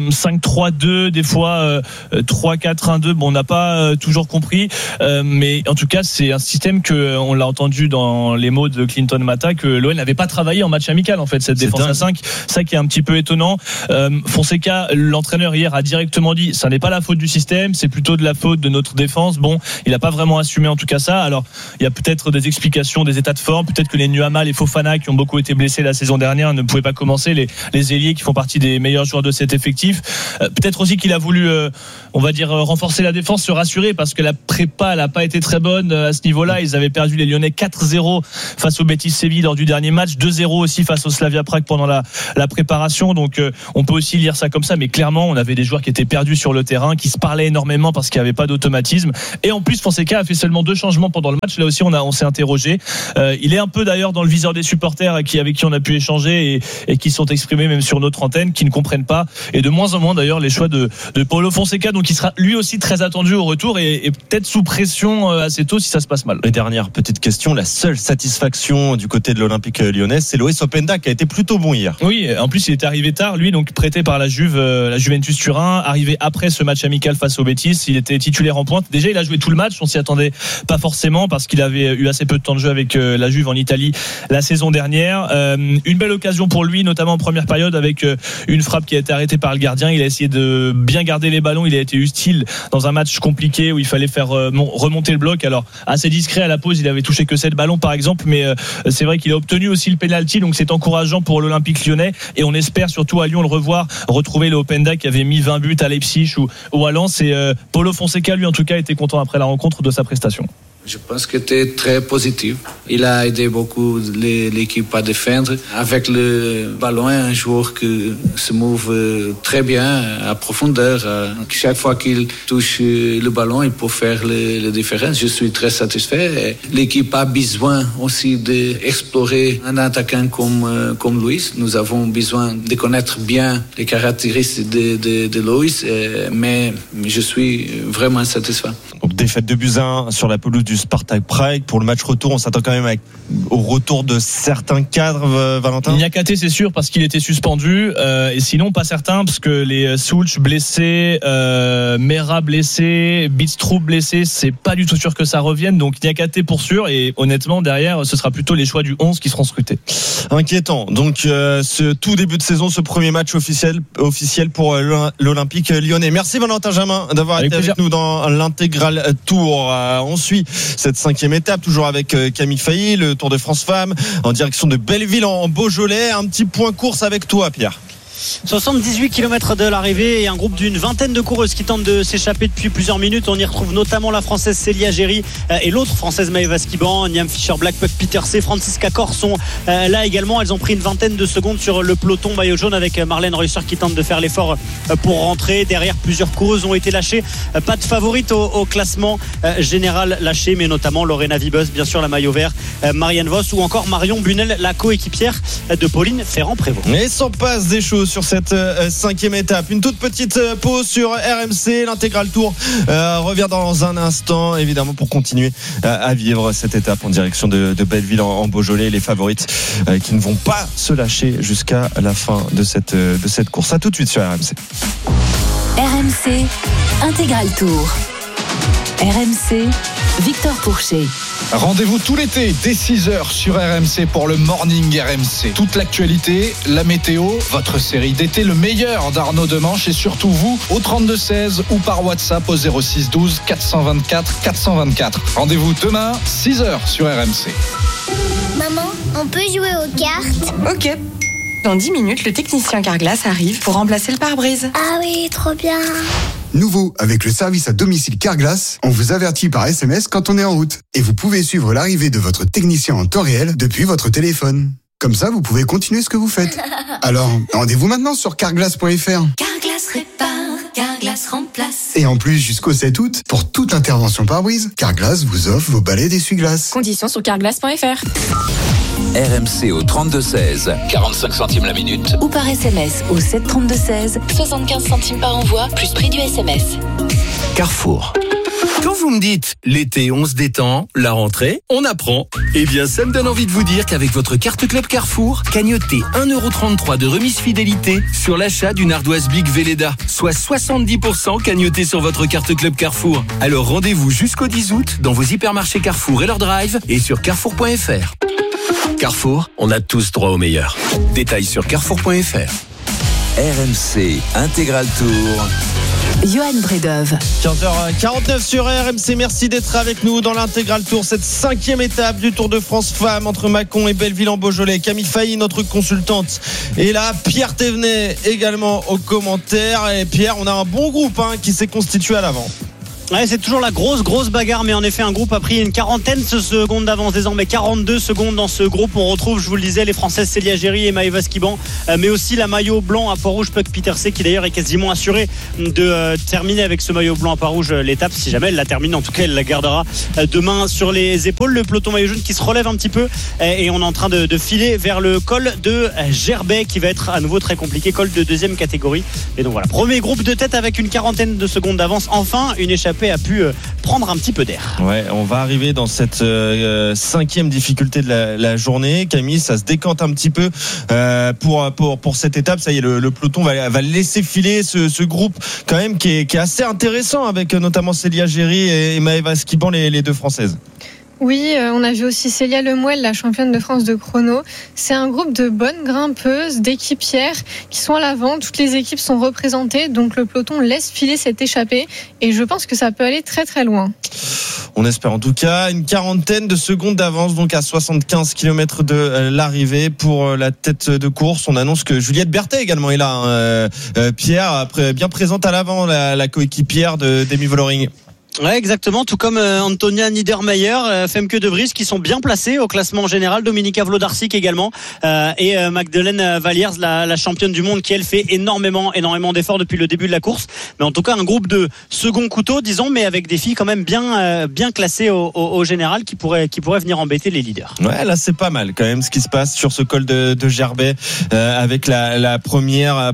5-3-2, des fois 3-4-1-2. Bon, on n'a pas toujours compris, mais en tout cas, c'est un système que on l'a entendu dans les mots de Clinton Mata que l'OL n'avait pas travaillé en match amical. En fait, cette défense à 5, ça qui est un petit peu étonnant. Fonseca, l'entraîneur hier a directement dit ça n'est pas la faute du système, c'est plutôt de la faute de notre défense. Bon, il n'a pas vraiment assumé en tout cas ça. Alors il y a peut-être des explications, des états de forme, peut-être que les Nuama, les Fofana qui ont beaucoup été blessés la saison dernière ne pouvaient pas commencer, les ailiers qui font partie des meilleurs joueurs de cet effectif. Peut-être aussi qu'il a voulu on va dire renforcer la défense, se rassurer parce que la prépa n'a pas été très bonne à ce niveau-là. Ils avaient perdu les Lyonnais 4-0 face au Betis Séville lors du dernier match, 2-0 aussi face au Slavia Prague pendant la préparation. Donc on peut aussi lire ça comme ça, mais clairement on avait des joueurs qui étaient perdus sur le terrain, qui se parlaient énormément parce qu'il n'y avait pas d'automatisme. Et en plus Fonseca a fait seulement 2 changements pendant le match. Là aussi on s'est interrogé. Il est un peu d'ailleurs dans le viseur des supporters avec qui on a pu échanger et qui sont exprimés même sur notre antenne, qui ne comprennent pas, et de moins en moins d'ailleurs les choix de Paulo Fonseca, donc il sera lui aussi très attendu au retour et peut-être sous pression assez tôt si ça se passe mal. Et dernière petite question, la seule satisfaction du côté de l'Olympique lyonnais, c'est Loïs Openda qui a été plutôt bon hier. Oui, en plus il était arrivé tard, lui, donc prêté par la Juventus Turin, arrivé après ce match amical face au Betis. Il était titulaire en pointe. Déjà il a joué tout le match, on s'y attendait pas forcément parce qu'il avait eu assez peu de temps de jeu avec la Juve en Italie la saison dernière. Une belle occasion pour lui, notamment en première période avec une frappe qui a été arrêtée par le gardien. Il a essayé de bien garder les ballons, il a été utile dans un match compliqué où il fallait faire remonter le bloc. Alors assez discret à la pause, il avait touché que 7 ballons par exemple, mais c'est vrai qu'il a obtenu aussi le penalty, donc c'est encourageant pour l'Olympique lyonnais et on espère surtout à Lyon le revoir, retrouver le Openda qui avait mis 20 buts à Leipzig ou à Lens. Et Paulo Fonseca lui en tout cas était content après la rencontre de sa prestation. Je pense que c'était très positif. Il a aidé beaucoup l'équipe à défendre. Avec le ballon, un joueur qui se mouve très bien à profondeur. Chaque fois qu'il touche le ballon, il peut faire la différence. Je suis très satisfait. L'équipe a besoin aussi d'explorer un attaquant comme Luis. Nous avons besoin de connaître bien les caractéristiques de Luis, mais je suis vraiment satisfait. Donc, défaite de Buzyn sur la pelouse du Spartak Prague. Pour le match retour, on s'attend quand même au retour de certains cadres, Valentin. Niakate, c'est sûr, parce qu'il était suspendu, et sinon pas certain parce que les Sulch blessés, Mera blessé, Bitstrup blessé, c'est pas du tout sûr que ça revienne. Donc Niakate pour sûr, et honnêtement derrière ce sera plutôt les choix du 11 qui seront scrutés. Inquiétant. Donc ce tout début de saison, ce premier match officiel pour l'Olympique lyonnais. Merci Valentin Jamin d'avoir été avec nous dans l'intégral tour. On suit cette 5e étape, toujours avec Camille Failly, le Tour de France Femmes, en direction de Belleville en Beaujolais. Un petit point course avec toi, Pierre. 78 km de l'arrivée et un groupe d'une vingtaine de coureuses qui tentent de s'échapper depuis plusieurs minutes. On y retrouve notamment la française Célia Géry et l'autre française Maëva Skiban, Niam Fischer, Black Puck Peterse, Francisca Kor sont là également. Elles ont pris une vingtaine de secondes sur le peloton maillot jaune avec Marlène Reusser qui tente de faire l'effort pour rentrer. Derrière, plusieurs coureuses ont été lâchées. Pas de favorite au classement général lâché, mais notamment Lorena Vibus, bien sûr la maillot vert, Marianne Vos ou encore Marion Bunel, la coéquipière de Pauline Ferrand-Prévot. Et s'en passe des choses sur cette 5e étape. Une toute petite pause sur RMC. L'intégral tour revient dans un instant, évidemment, pour continuer à vivre cette étape en direction de Belleville en Beaujolais. Les favorites qui ne vont pas se lâcher jusqu'à la fin de cette course. À tout de suite sur RMC. RMC Intégral Tour. RMC, Victor Pourchet. Rendez-vous tout l'été dès 6h sur RMC pour le Morning RMC. Toute l'actualité, la météo, votre série d'été, le meilleur d'Arnaud Demanche et surtout vous au 32-16 ou par WhatsApp au 06 12 424 424. Rendez-vous demain 6h sur RMC. Maman, on peut jouer aux cartes? Ok. Dans 10 minutes, le technicien Carglass arrive pour remplacer le pare-brise. Ah oui, trop bien. Nouveau, avec le service à domicile Carglass, on vous avertit par SMS quand on est en route. Et vous pouvez suivre l'arrivée de votre technicien en temps réel depuis votre téléphone. Comme ça, vous pouvez continuer ce que vous faites. Alors, rendez-vous maintenant sur carglass.fr. Carglass répare, Carglass remplace. Et en plus, jusqu'au 7 août, pour toute intervention pare-brise, Carglass vous offre vos balais d'essuie-glace. Conditions sur carglass.fr. RMC au 32-16. 45 centimes la minute. Ou par SMS au 732-16. 75 centimes par envoi, plus prix du SMS. Carrefour. Quand vous me dites l'été on se détend, la rentrée on apprend, eh bien ça me donne envie de vous dire qu'avec votre carte Club Carrefour, cagnotez 1,33€ de remise fidélité sur l'achat d'une ardoise Big Velleda, soit 70% cagnoté sur votre carte Club Carrefour. Alors rendez-vous jusqu'au 10 août dans vos hypermarchés Carrefour et leur drive et sur carrefour.fr. Carrefour, on a tous droit au meilleur. Détails sur carrefour.fr. RMC Intégral Tour. Johan Bredov. 15h49 sur RMC, merci d'être avec nous dans l'Intégral Tour, cette 5e étape du Tour de France Femmes entre Mâcon et Belleville-en-Beaujolais. Camille Failly, notre consultante, est là. Pierre Thévenet également aux commentaires. Et Pierre, on a un bon groupe qui s'est constitué à l'avant. Ouais, c'est toujours la grosse bagarre, mais en effet un groupe a pris une quarantaine de secondes d'avance, désormais 42 secondes dans ce groupe. On retrouve, je vous le disais, les Françaises Célia Géry et Maëva Skiban, mais aussi la maillot blanc à Port-Rouge, Puck Pieterse, qui d'ailleurs est quasiment assurée de terminer avec ce maillot blanc à Port-Rouge l'étape, si jamais elle la termine. En tout cas, elle la gardera demain sur les épaules. Le peloton maillot jaune qui se relève un petit peu, et on est en train de filer vers le col de Gerbet, qui va être à nouveau très compliqué, col de 2e catégorie. Et donc voilà, premier groupe de tête avec une quarantaine de secondes d'avance. Enfin, une échappée a pu prendre un petit peu d'air. Ouais, on va arriver dans cette 5e difficulté de la journée. Camille, ça se décante un petit peu pour cette étape. Ça y est, le peloton va laisser filer ce groupe quand même qui est assez intéressant, avec notamment Célia Géry et Maëva Skiban, les deux Françaises. Oui, on a vu aussi Célia Lemuel, la championne de France de chrono. C'est un groupe de bonnes grimpeuses, d'équipières qui sont à l'avant. Toutes les équipes sont représentées, donc le peloton laisse filer cette échappée. Et je pense que ça peut aller très très loin. On espère en tout cas. Une quarantaine de secondes d'avance, donc à 75 km de l'arrivée pour la tête de course. On annonce que Juliette Berthet également est là. Pierre, bien présente à l'avant, la coéquipière d'Emi Vollering. Ouais, exactement, tout comme Antonia Niedermayer, Femke de Vries, qui sont bien placés au classement général, Dominika Vlodarczyk également, et Magdalene Valiers, la championne du monde, qui elle fait énormément d'efforts depuis le début de la course. Mais en tout cas, un groupe de second couteau, disons, mais avec des filles quand même bien classées au général, qui pourraient venir embêter les leaders. Ouais, là c'est pas mal quand même ce qui se passe sur ce col de Gerbet, avec la première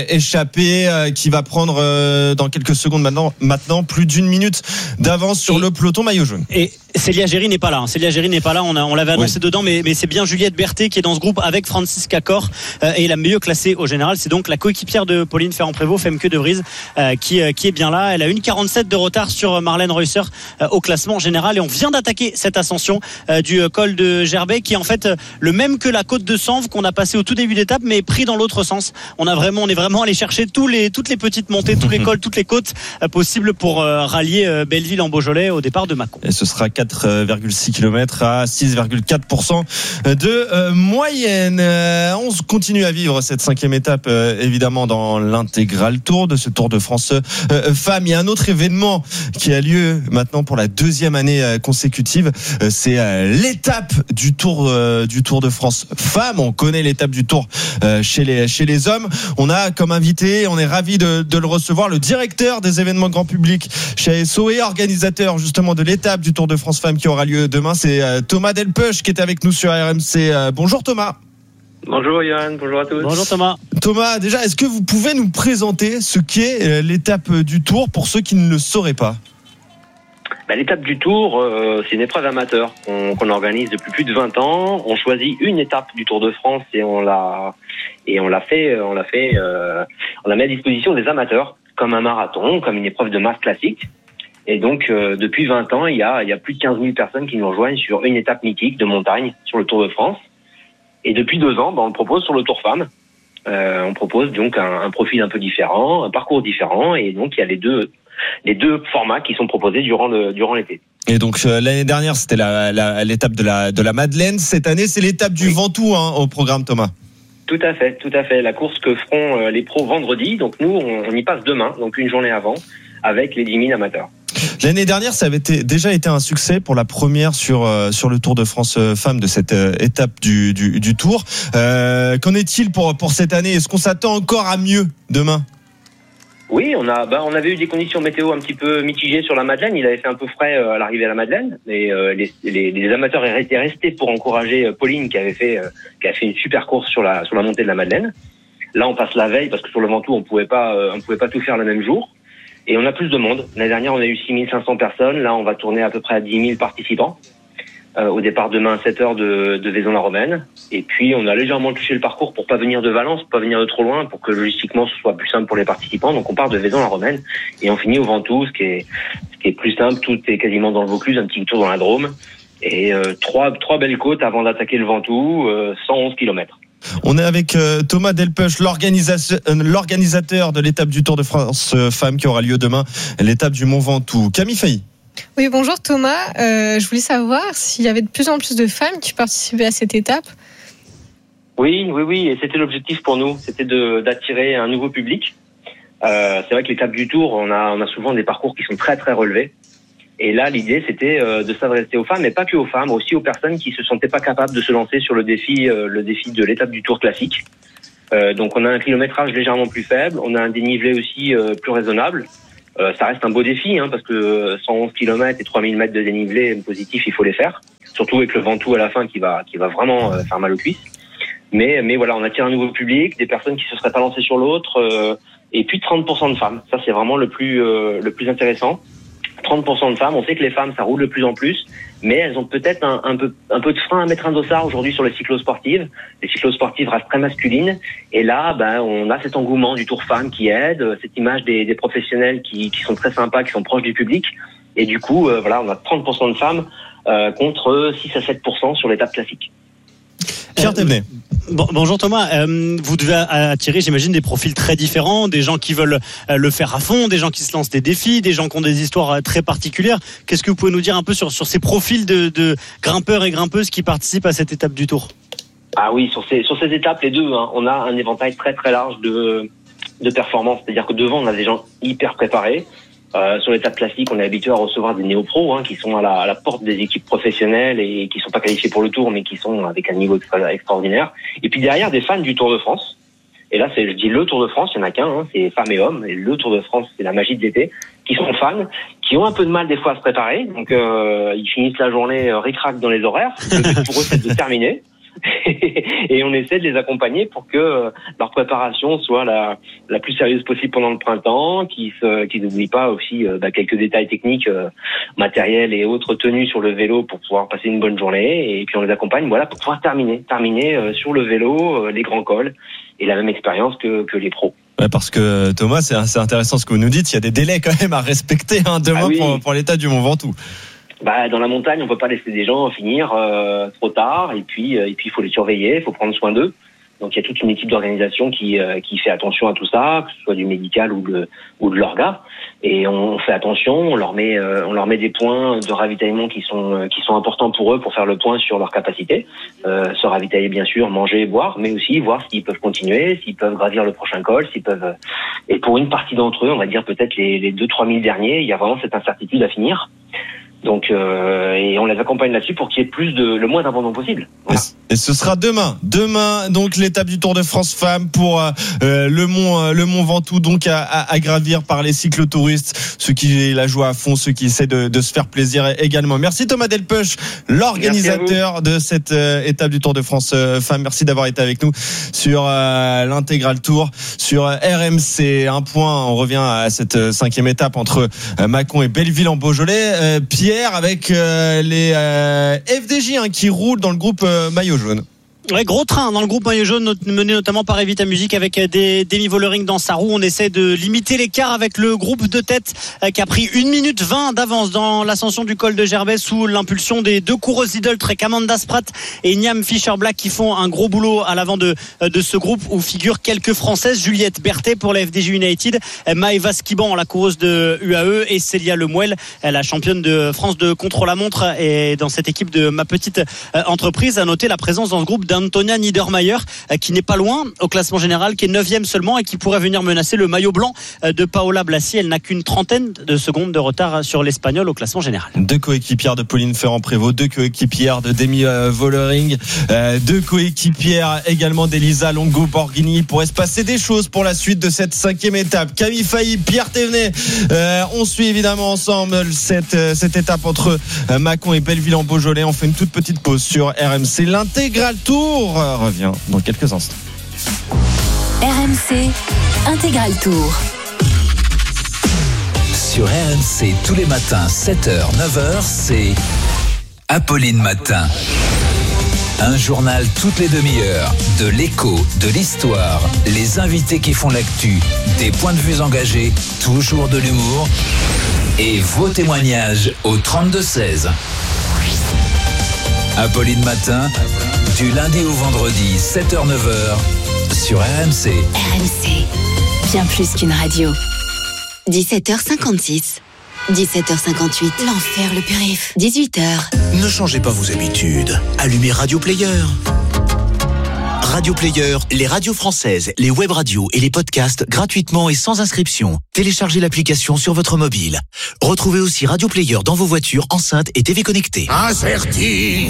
échappée qui va prendre dans quelques secondes maintenant plus d'une minute d'avance sur le peloton maillot jaune. Et Célia Géry n'est pas là. Célia Géry n'est pas là. On l'avait annoncé dedans, mais c'est bien Juliette Berthet qui est dans ce groupe avec Francisca Cor, et la mieux classée au général. C'est donc la coéquipière de Pauline Ferrand-Prévot, Femke de Vries, qui est bien là. Elle a 1,47 de retard sur Marlène Reusser au classement général, et on vient d'attaquer cette ascension du col de Gerbet, qui est en fait le même que la côte de Sanves qu'on a passé au tout début d'étape, mais pris dans l'autre sens. On est vraiment allé chercher toutes les petites montées, tous les cols, toutes les côtes possibles pour rallier Belleville en Beaujolais au départ de Mâcon. Et ce sera 4,6 km à 6,4% de moyenne. On continue à vivre cette 5e étape évidemment dans l'Intégral Tour de ce Tour de France femmes. Il y a un autre événement qui a lieu maintenant pour la 2e année consécutive. C'est l'étape du Tour de France femmes. On connaît l'étape du Tour chez les hommes. On a comme invité, on est ravi de le recevoir, le directeur des événements grand public chez ASO et organisateur justement de l'étape du Tour de France femmes qui aura lieu demain. C'est Thomas Delpech qui est avec nous sur RMC. Bonjour Thomas. Bonjour Johan, bonjour à tous. Bonjour Thomas. Thomas, déjà, est-ce que vous pouvez nous présenter ce qu'est l'étape du Tour pour ceux qui ne le sauraient pas? L'étape du Tour, c'est une épreuve amateur qu'on organise depuis plus de 20 ans. On choisit une étape du Tour de France et on la met à disposition des amateurs, comme un marathon, comme une épreuve de masse classique. Et donc, depuis 20 ans, il y a plus de 15 000 personnes qui nous rejoignent sur une étape mythique de montagne sur le Tour de France. Et depuis 2 ans, on le propose sur le Tour Femmes. On propose donc un profil un peu différent, un parcours différent, et donc il y a les deux formats qui sont proposés durant l'été. Et donc l'année dernière, c'était l'étape de la Madeleine. Cette année, c'est l'étape du Ventoux au programme, Thomas. Tout à fait. La course que feront les pros vendredi. Donc nous, on y passe demain, donc une journée avant, avec les 10 000 amateurs. L'année dernière, ça avait déjà été un succès pour la première sur le Tour de France femmes de cette étape du Tour. Qu'en est-il pour cette année? Est-ce qu'on s'attend encore à mieux demain? Oui, on avait eu des conditions météo un petit peu mitigées sur la Madeleine. Il avait fait un peu frais à l'arrivée à la Madeleine, mais les amateurs étaient restés pour encourager Pauline qui a fait une super course sur la montée de la Madeleine. Là, on passe la veille parce que sur le Ventoux, on pouvait pas tout faire le même jour. Et on a plus de monde. L'année dernière, on a eu 6500 personnes. Là, on va tourner à peu près à 10 000 participants. Au départ demain à 7h de Vaison-la-Romaine. Et puis, on a légèrement touché le parcours pour pas venir de Valence, pas venir de trop loin, pour que logistiquement ce soit plus simple pour les participants. Donc, on part de Vaison-la-Romaine et on finit au Ventoux, ce qui est plus simple. Tout est quasiment dans le Vaucluse, un petit tour dans la Drôme. Et trois belles côtes avant d'attaquer le Ventoux, 111 km. On est avec Thomas Delpech, l'organisateur de l'étape du Tour de France Femmes qui aura lieu demain, l'étape du Mont Ventoux. Camille Failly. Oui, bonjour Thomas. Je voulais savoir s'il y avait de plus en plus de femmes qui participaient à cette étape. Oui, et c'était l'objectif pour nous, c'était d'attirer un nouveau public. C'est vrai que l'étape du Tour, on a souvent des parcours qui sont très très relevés. Et là, l'idée, c'était de s'adresser aux femmes, mais pas que aux femmes, aussi aux personnes qui se sentaient pas capables de se lancer sur le défi de l'étape du Tour classique. Donc, on a un kilométrage légèrement plus faible, on a un dénivelé aussi plus raisonnable. Ça reste un beau défi, parce que 111 km et 3000 mètres de dénivelé positif, il faut les faire. Surtout avec le Ventoux à la fin qui va vraiment faire mal aux cuisses. Mais voilà, on attire un nouveau public, des personnes qui se seraient pas lancées sur l'autre, et puis 30% de femmes. Ça, c'est vraiment le plus intéressant. 30% de femmes, on sait que les femmes, ça roule de plus en plus, mais elles ont peut-être un peu de frein à mettre un dossard aujourd'hui sur les cyclosportives. Les cyclosportives restent très masculines, et là, on a cet engouement du Tour Femmes qui aide, cette image des professionnels qui sont très sympas, qui sont proches du public, et du coup, on a 30% de femmes contre 6 à 7% sur l'étape classique. Pierre Thévenet. Bonjour Thomas, vous devez attirer, j'imagine, des profils très différents, des gens qui veulent le faire à fond, des gens qui se lancent des défis, des gens qui ont des histoires très particulières. Qu'est-ce que vous pouvez nous dire un peu sur ces profils de grimpeurs et grimpeuses qui participent à cette étape du Tour ? Ah oui, sur ces étapes, les deux, on a un éventail très très large de performances. C'est-à-dire que devant, on a des gens hyper préparés. Sur l'étape classique, on est habitué à recevoir des néo-pros qui sont à la porte des équipes professionnelles et qui sont pas qualifiés pour le Tour, mais qui sont avec un niveau extraordinaire. Et puis derrière, des fans du Tour de France. Et là, je dis le Tour de France, il y en a qu'un, c'est femmes et hommes. Et le Tour de France, c'est la magie de l'été, qui sont fans, qui ont un peu de mal des fois à se préparer. Donc, ils finissent la journée ric-rac dans les horaires. Le but pour eux, c'est de terminer. Et on essaie de les accompagner pour que leur préparation soit la plus sérieuse possible pendant le printemps, qu'ils n'oublient pas aussi quelques détails techniques, matériels et autres tenues sur le vélo pour pouvoir passer une bonne journée. Et puis on les accompagne pour pouvoir terminer sur le vélo les grands cols et la même expérience que les pros. Ouais, parce que Thomas, c'est intéressant ce que vous nous dites, il y a des délais quand même à respecter demain pour l'état du Mont Ventoux. Dans la montagne, on peut pas laisser des gens finir trop tard, et puis il faut les surveiller, il faut prendre soin d'eux. Donc il y a toute une équipe d'organisation qui fait attention à tout ça, que ce soit du médical ou de l'orga. Et on fait attention, on leur met des points de ravitaillement qui sont importants pour eux pour faire le point sur leur capacité. Se ravitailler bien sûr, manger, boire, mais aussi voir s'ils peuvent continuer, s'ils peuvent gravir le prochain col, s'ils peuvent. Et pour une partie d'entre eux, on va dire peut-être les 2-3 000 derniers, il y a vraiment cette incertitude à finir. Donc et on les accompagne là-dessus pour qu'il y ait le moins d'abandon possible. Voilà. Et ce sera demain donc l'étape du Tour de France Femmes pour le Mont Ventoux, donc à gravir par les cyclotouristes, ceux qui la jouent à fond, ceux qui essaient de se faire plaisir également. Merci Thomas Delpech, l'organisateur de cette étape du Tour de France Femmes. Merci d'avoir été avec nous sur l'Intégral Tour sur RMC. Un point, on revient à cette 5e étape entre Mâcon et Belleville en Beaujolais. Pierre, avec les FDJ qui roulent dans le groupe maillot jaune. Ouais, gros train dans le groupe maillot jaune mené notamment par Evita Music avec Demi Vollering dans sa roue. On essaie de limiter l'écart avec le groupe de tête qui a pris 1 minute 20 d'avance dans l'ascension du col de Gerbet sous l'impulsion des deux coureuses Lidl Trek, Amanda Spratt et Niam Fischer-Black qui font un gros boulot à l'avant de ce groupe où figurent quelques Françaises, Juliette Berthet pour la FDJ United, Maëva Skiban, la coureuse de UAE, et Célia Lemuel, la championne de France de contre-la-montre, et dans cette équipe de ma petite entreprise. À noter la présence dans ce groupe d'un d'Antonia Niedermayer, qui n'est pas loin au classement général, qui est 9e seulement et qui pourrait venir menacer le maillot blanc de Paola Blasi. Elle n'a qu'une trentaine de secondes de retard sur l'Espagnol au classement général. 2 coéquipières de Pauline Ferrand-Prévot, 2 coéquipières de Demi Vollering, 2 coéquipières également d'Elisa Longo-Borghini. Il pourrait se passer des choses pour la suite de cette 5e étape. Camille Failly, Pierre Thévenet, on suit évidemment ensemble cette étape entre Mâcon et Belleville-en-Beaujolais. On fait une toute petite pause sur RMC. L'intégral tour revient dans quelques instants. RMC Intégral Tour. Sur RMC tous les matins 7h, 9h, c'est Apolline Matin. Un journal toutes les demi-heures, de l'écho, de l'histoire, les invités qui font l'actu, des points de vue engagés, toujours de l'humour et vos témoignages au 32-16. Apolline Matin, du lundi au vendredi, 7h-9h, sur RMC. RMC, bien plus qu'une radio. 17h56. 17h58. L'enfer, le périph'. 18h. Ne changez pas vos habitudes. Allumez Radio Player. Radio Player, les radios françaises, les web radios et les podcasts gratuitement et sans inscription. Téléchargez l'application sur votre mobile. Retrouvez aussi Radio Player dans vos voitures, enceintes et TV connectées. Incerti.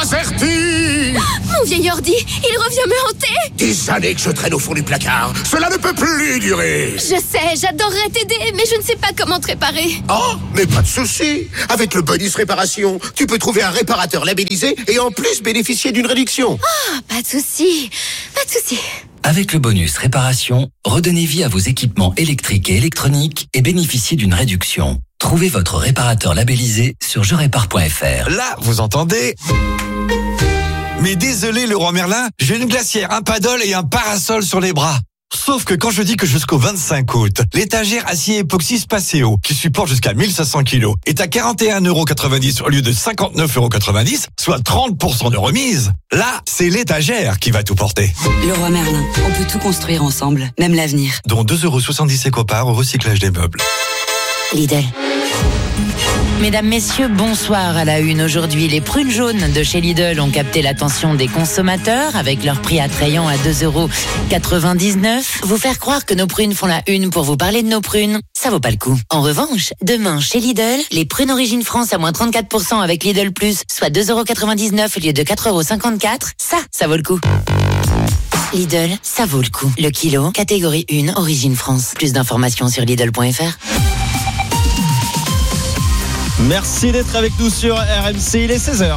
Mon vieil ordi, il revient me hanter. Des années que je traîne au fond du placard. Cela ne peut plus durer. Je sais, j'adorerais t'aider, mais je ne sais pas comment te réparer. Oh, mais pas de souci. Avec le bonus réparation, tu peux trouver un réparateur labellisé et en plus bénéficier d'une réduction. Ah, pas de souci. Pas de souci. Avec le bonus réparation, redonnez vie à vos équipements électriques et électroniques et bénéficiez d'une réduction. Trouvez votre réparateur labellisé sur jerépare.fr. Là, vous entendez ? Mais désolé, Leroy Merlin, j'ai une glacière, un paddle et un parasol sur les bras. Sauf que quand je dis que jusqu'au 25 août, l'étagère acier époxy Spaceo, qui supporte jusqu'à 1500 kilos, est à 41,90€ au lieu de 59,90€, soit 30% de remise, là, c'est l'étagère qui va tout porter. Leroy Merlin, on peut tout construire ensemble, même l'avenir. Dont 2,70€ éco-part au recyclage des meubles. Lidl. Mesdames, messieurs, bonsoir. À la une aujourd'hui, les prunes jaunes de chez Lidl ont capté l'attention des consommateurs avec leur prix attrayant à 2,99€. Vous faire croire que nos prunes font la une pour vous parler de nos prunes, ça vaut pas le coup. En revanche, demain, chez Lidl, les prunes Origine France à moins 34% avec Lidl Plus, soit 2,99€ au lieu de 4,54€, ça vaut le coup. Lidl, ça vaut le coup. Le kilo, catégorie 1, Origine France. Plus d'informations sur Lidl.fr. Merci d'être avec nous sur RMC, il est 16h.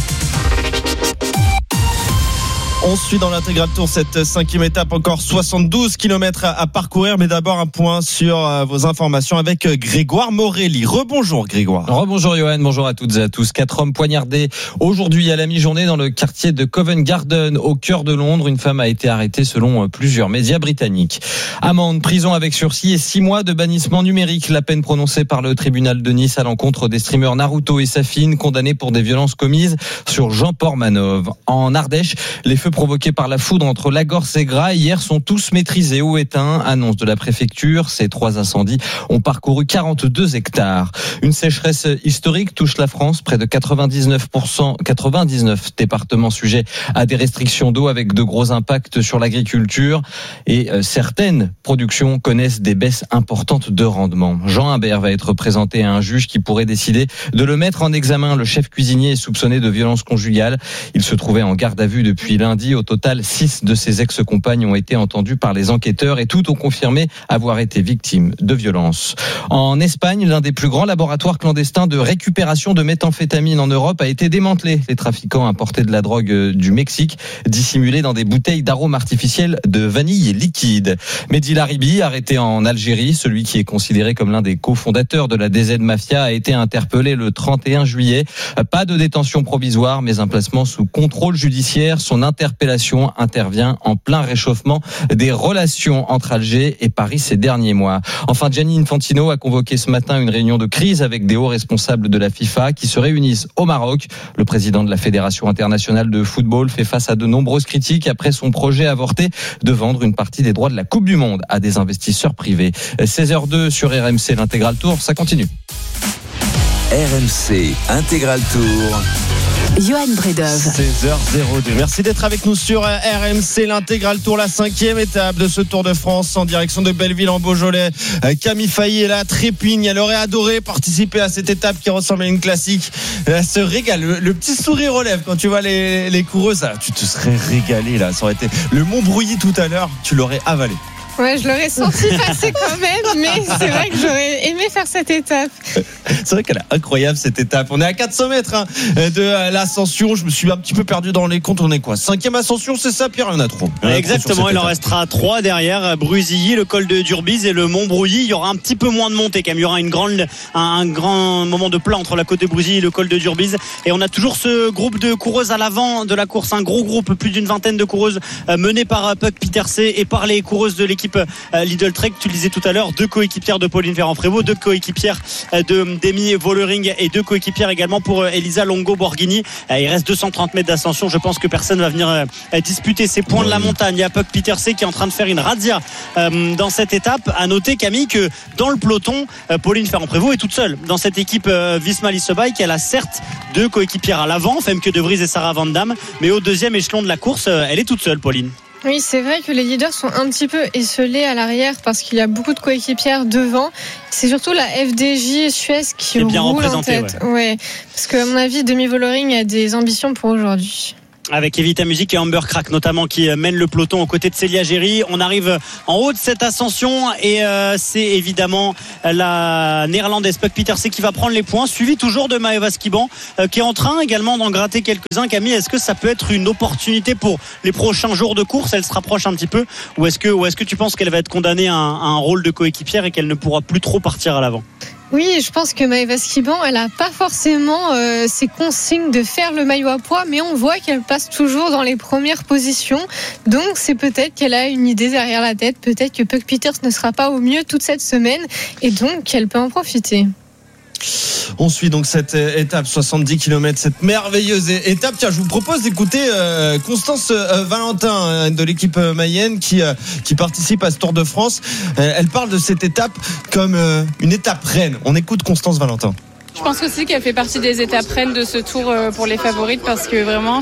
On suit dans l'intégral tour cette 5e étape, encore 72 km à parcourir, mais d'abord un point sur vos informations avec Grégoire Morelli. Rebonjour Grégoire. Rebonjour Johan, bonjour à toutes et à tous. 4 hommes poignardés aujourd'hui à la mi-journée dans le quartier de Covent Garden au cœur de Londres. Une femme a été arrêtée selon plusieurs médias britanniques. Amende, prison avec sursis et 6 mois de bannissement numérique. La peine prononcée par le tribunal de Nice à l'encontre des streamers Naruto et Safine, condamnés pour des violences commises sur Jean Portmanov. En Ardèche, les feux provoqués par la foudre entre Lagorce et Grasse hier sont tous maîtrisés ou éteints. Annonce de la préfecture. Ces 3 incendies ont parcouru 42 hectares. Une sécheresse historique touche la France. Près de 99 départements sujets à des restrictions d'eau avec de gros impacts sur l'agriculture. Et certaines productions connaissent des baisses importantes de rendement. Jean Imbert va être présenté à un juge qui pourrait décider de le mettre en examen. Le chef cuisinier est soupçonné de violence conjugale. Il se trouvait en garde à vue depuis lundi. Au total, 6 de ses ex-compagnes ont été entendues par les enquêteurs et toutes ont confirmé avoir été victimes de violences. En Espagne, l'un des plus grands laboratoires clandestins de récupération de méthamphétamine en Europe a été démantelé. Les trafiquants importaient de la drogue du Mexique, dissimulée dans des bouteilles d'arômes artificiels de vanille liquide. Mehdi Laribi, arrêté en Algérie, celui qui est considéré comme l'un des cofondateurs de la DZ Mafia, a été interpellé le 31 juillet. Pas de détention provisoire, mais un placement sous contrôle judiciaire. Son interpellation intervient en plein réchauffement des relations entre Alger et Paris ces derniers mois. Enfin, Gianni Infantino a convoqué ce matin une réunion de crise avec des hauts responsables de la FIFA qui se réunissent au Maroc. Le président de la Fédération internationale de football fait face à de nombreuses critiques après son projet avorté de vendre une partie des droits de la Coupe du Monde à des investisseurs privés. 16h02 sur RMC, l'intégral tour, ça continue. RMC Intégral Tour. Johan Bredov. 16h02. Merci d'être avec nous sur RMC, l'intégral tour, la 5e étape de ce Tour de France en direction de Belleville en Beaujolais. Camille Failly est là, trépigne. Elle aurait adoré participer à cette étape qui ressemble à une classique. Elle se régale. Le petit sourire aux lèvres quand tu vois les coureuses. Tu te serais régalé là. Ça aurait été le Montbrouilly tout à l'heure. Tu l'aurais avalé. Ouais, je l'aurais senti passer quand même, mais c'est vrai que j'aurais aimé faire cette étape. C'est vrai qu'elle est incroyable cette étape. On est à 400 mètres de l'ascension. Je me suis un petit peu perdu dans les comptes. On est quoi, 5e ascension, c'est ça, Pierre? Il y en a trop. Exactement, il en restera 3 derrière. Brusilly, le col de Durbise et le Montbrouilly. Il y aura un petit peu moins de montée quand même. Il y aura un grand moment de plat entre la côte de Brusilly et le col de Durbise. Et on a toujours ce groupe de coureuses à l'avant de la course. Un gros groupe, plus d'une vingtaine de coureuses menées par Puck Pieterse et par les coureuses de l'équipe Lidl Trek. Tu le disais tout à l'heure, 2 coéquipières de Pauline Ferrand-Prévot, 2 coéquipières de Demi Vollering et 2 coéquipières également pour Elisa Longo Borghini. Il reste 230 mètres d'ascension. Je pense que personne va venir disputer ces points de la montagne. Il y a Puck Pieterse qui est en train de faire une razzia dans cette étape. À noter, Camille, que dans le peloton, Pauline Ferrand-Prévot est toute seule dans cette équipe Visma Lease Bike. Elle a certes 2 coéquipières à l'avant, Femke De Vries et Sarah Van Damme, mais au 2e échelon de la course, elle est toute seule, Pauline. Oui, c'est vrai que les leaders sont un petit peu esselés à l'arrière parce qu'il y a beaucoup de coéquipières devant. C'est surtout la FDJ Suez qui roule en tête. Ouais. Parce qu'à mon avis, Demi Vollering a des ambitions pour aujourd'hui. Avec Evita Music et Amber Crack notamment qui mènent le peloton aux côtés de Célia Géry. On arrive en haut de cette ascension et c'est évidemment la néerlandaise Puck Pieterse qui va prendre les points, suivi toujours de Maëva Skiban qui est en train également d'en gratter quelques-uns. Camille, est-ce que ça peut être une opportunité pour les prochains jours de course? Elle se rapproche un petit peu, ou est-ce que tu penses qu'elle va être condamnée à un rôle de coéquipière et qu'elle ne pourra plus trop partir à l'avant? Oui, je pense que Maëva Skiban, elle n'a pas forcément ses consignes de faire le maillot à pois, mais on voit qu'elle passe toujours dans les premières positions. Donc c'est peut-être qu'elle a une idée derrière la tête, peut-être que Puck Pieterse ne sera pas au mieux toute cette semaine et donc qu'elle peut en profiter. On suit donc cette étape 70 km, cette merveilleuse étape. Tiens, je vous propose d'écouter Constance Valentin de l'équipe Mayenne qui participe à ce Tour de France. Elle parle de cette étape comme une étape reine. On écoute Constance Valentin. Je pense aussi qu'elle fait partie des étapes reines de ce tour pour les favorites parce que vraiment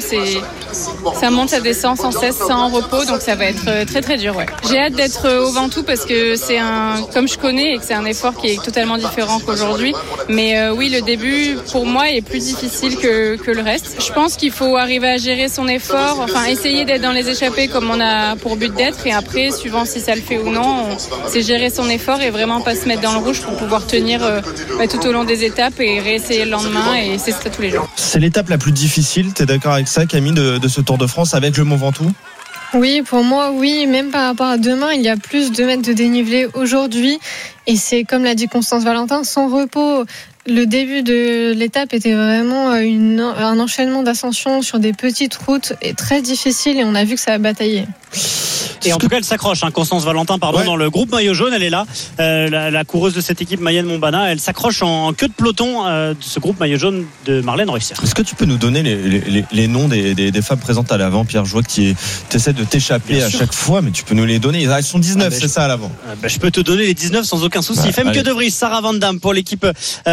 ça monte, ça descend sans cesse, sans repos, donc ça va être très très dur. Ouais. J'ai hâte d'être au Ventoux parce que c'est comme je connais et que c'est un effort qui est totalement différent qu'aujourd'hui. Mais oui, le début pour moi est plus difficile que le reste. Je pense qu'il faut arriver à gérer son effort, enfin essayer d'être dans les échappées comme on a pour but d'être et après, suivant si ça le fait ou non, c'est gérer son effort et vraiment pas se mettre dans le rouge pour pouvoir tenir tout au long des étapes et réessayer le lendemain et c'est ça tous les jours. C'est l'étape la plus difficile, t'es d'accord avec ça, Camille, de ce Tour de France avec le Mont Ventoux? Oui, pour moi, oui. Même par rapport à demain, il y a plus de mètres de dénivelé aujourd'hui. Et c'est, comme l'a dit Constance Valentin, sans repos. Le début de l'étape était vraiment un enchaînement d'ascension sur des petites routes et très difficile et on a vu que ça a bataillé. Et en tout cas, elle s'accroche, Constance Valentin, dans le groupe maillot jaune, elle est là, la coureuse de cette équipe Mayenne Montbana, elle s'accroche en queue de peloton de ce groupe maillot jaune de Marlène Reusser. Est-ce que tu peux nous donner les noms des femmes présentes à l'avant, Pierre? Je vois que tu essaies de t'échapper à chaque fois, mais tu peux nous les donner. Elles sont 19, c'est ça à l'avant. Je peux te donner les 19 sans aucun souci. Femke De Vries, Sarah Van Damme pour l'équipe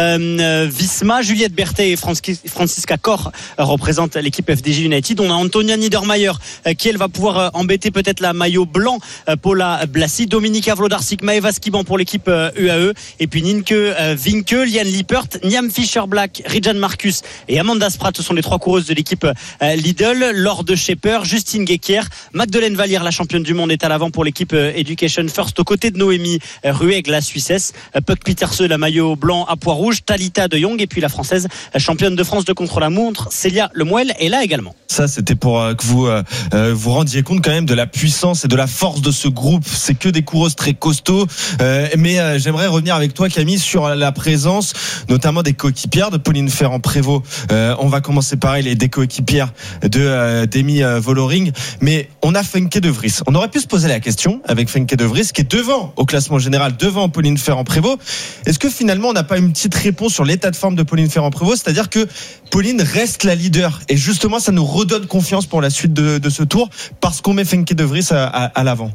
Visma, Juliette Berthet et Franziska Kor représentent l'équipe FDJ United. On a Antonia Niedermayer qui elle va pouvoir embêter peut-être la maillot blanc, Paula Blassi, Dominika Vlodarczyk, Maëva Skiban pour l'équipe UAE et puis Nienke Vinke, Liane Lippert, Niam Fischer-Black, Rijan Marcus et Amanda Spratt, ce sont les 3 coureuses de l'équipe Lidl. Laure de Schepper, Justine Guéquière, Magdalene Vallier, la championne du monde, est à l'avant pour l'équipe Education First aux côtés de Noémie Rueg, la Suissesse, Puck Pieterse, la maillot blanc à pois rouge, Talita de Jong et puis la française championne de France de contre-la-montre, Célia Lemoel est là également. Ça, c'était pour que vous vous rendiez compte quand même de la puissance et de la force de ce groupe. C'est que des coureuses très costauds. Mais j'aimerais revenir avec toi, Camille, sur la présence notamment des coéquipières de Pauline Ferrand-Prévot. On va commencer par elle et des coéquipières de Demi Vollering. Mais on a Femke De Vries. On aurait pu se poser la question avec Femke De Vries qui est devant au classement général, devant Pauline Ferrand-Prévot. Est-ce que finalement on n'a pas une petite réponse sur l'état de forme de Pauline Ferrand-Prévot? C'est-à-dire que Pauline reste la leader et justement ça nous redonne confiance pour la suite de ce tour parce qu'on met Femke De Vries à l'avant.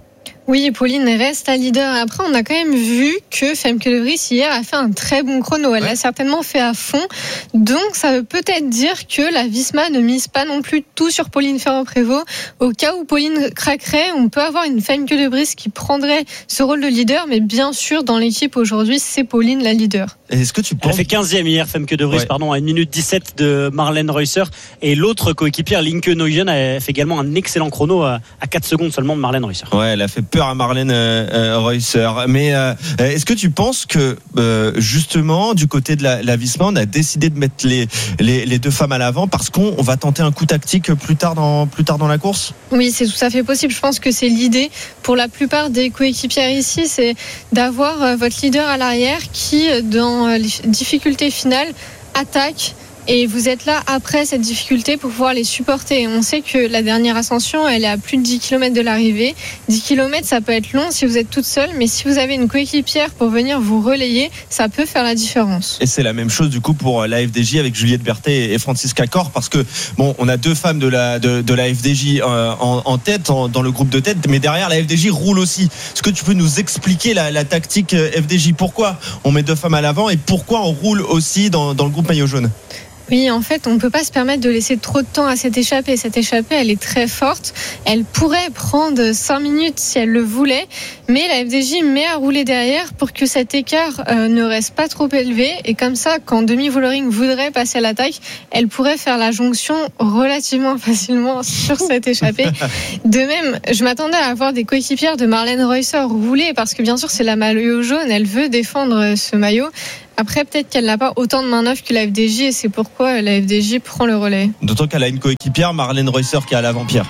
Oui, Pauline reste la leader. Après, on a quand même vu que Femke de Vries hier a fait un très bon chrono. Elle l'a certainement fait à fond. Donc, ça veut peut-être dire que la Visma ne mise pas non plus tout sur Pauline Ferrand-Prévot. Au cas où Pauline craquerait, on peut avoir une Femke de Vries qui prendrait ce rôle de leader. Mais bien sûr, dans l'équipe aujourd'hui, c'est Pauline la leader. Est-ce que tu penses... Elle fait 15e hier, Femke de Vries, à 1 minute 17 de Marlène Reusser. Et l'autre coéquipière, Linke Neugen, a fait également un excellent chrono à 4 secondes seulement de Marlène Reusser. Ouais, elle a fait peur à Marlène Reusser. Mais est-ce que tu penses que justement du côté de la Visma, on a décidé de mettre les deux femmes à l'avant parce qu'on va tenter un coup tactique plus tard dans la course? Oui, c'est tout à fait possible. Je pense que c'est l'idée pour la plupart des coéquipières ici, c'est d'avoir votre leader à l'arrière qui, dans les difficultés finales, attaque. Et vous êtes là après cette difficulté pour pouvoir les supporter. On sait que la dernière ascension, elle est à plus de 10 km de l'arrivée. 10 km, ça peut être long si vous êtes toute seule, mais si vous avez une coéquipière pour venir vous relayer, ça peut faire la différence. Et c'est la même chose du coup pour la FDJ avec Juliette Berthet et Francisca Cor, parce que bon, on a deux femmes de la FDJ en tête, dans le groupe de tête, mais derrière la FDJ roule aussi. Est-ce que tu peux nous expliquer la tactique FDJ? Pourquoi on met deux femmes à l'avant et pourquoi on roule aussi dans le groupe maillot jaune? Oui, en fait, on ne peut pas se permettre de laisser trop de temps à cette échappée. Cette échappée, elle est très forte. Elle pourrait prendre 5 minutes si elle le voulait, mais la FDJ met à rouler derrière pour que cet écart ne reste pas trop élevé. Et comme ça, quand Demi Vollering voudrait passer à l'attaque, elle pourrait faire la jonction relativement facilement sur cette échappée. De même, je m'attendais à avoir des coéquipières de Marlène Reusser rouler parce que bien sûr, c'est la maillot jaune. Elle veut défendre ce maillot. Après, peut-être qu'elle n'a pas autant de main-d'œuvre que la FDJ et c'est pourquoi la FDJ prend le relais. D'autant qu'elle a une coéquipière, Marlène Reusser, qui est à l'avant-Pierre.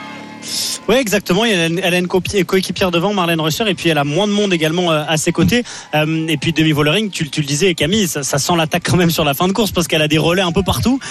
Oui, exactement. Elle a une coéquipière devant, Marlène Reusser, et puis elle a moins de monde également à ses côtés. Et puis Demi Vollering, tu le disais, Camille, ça sent l'attaque quand même sur la fin de course parce qu'elle a des relais un peu partout.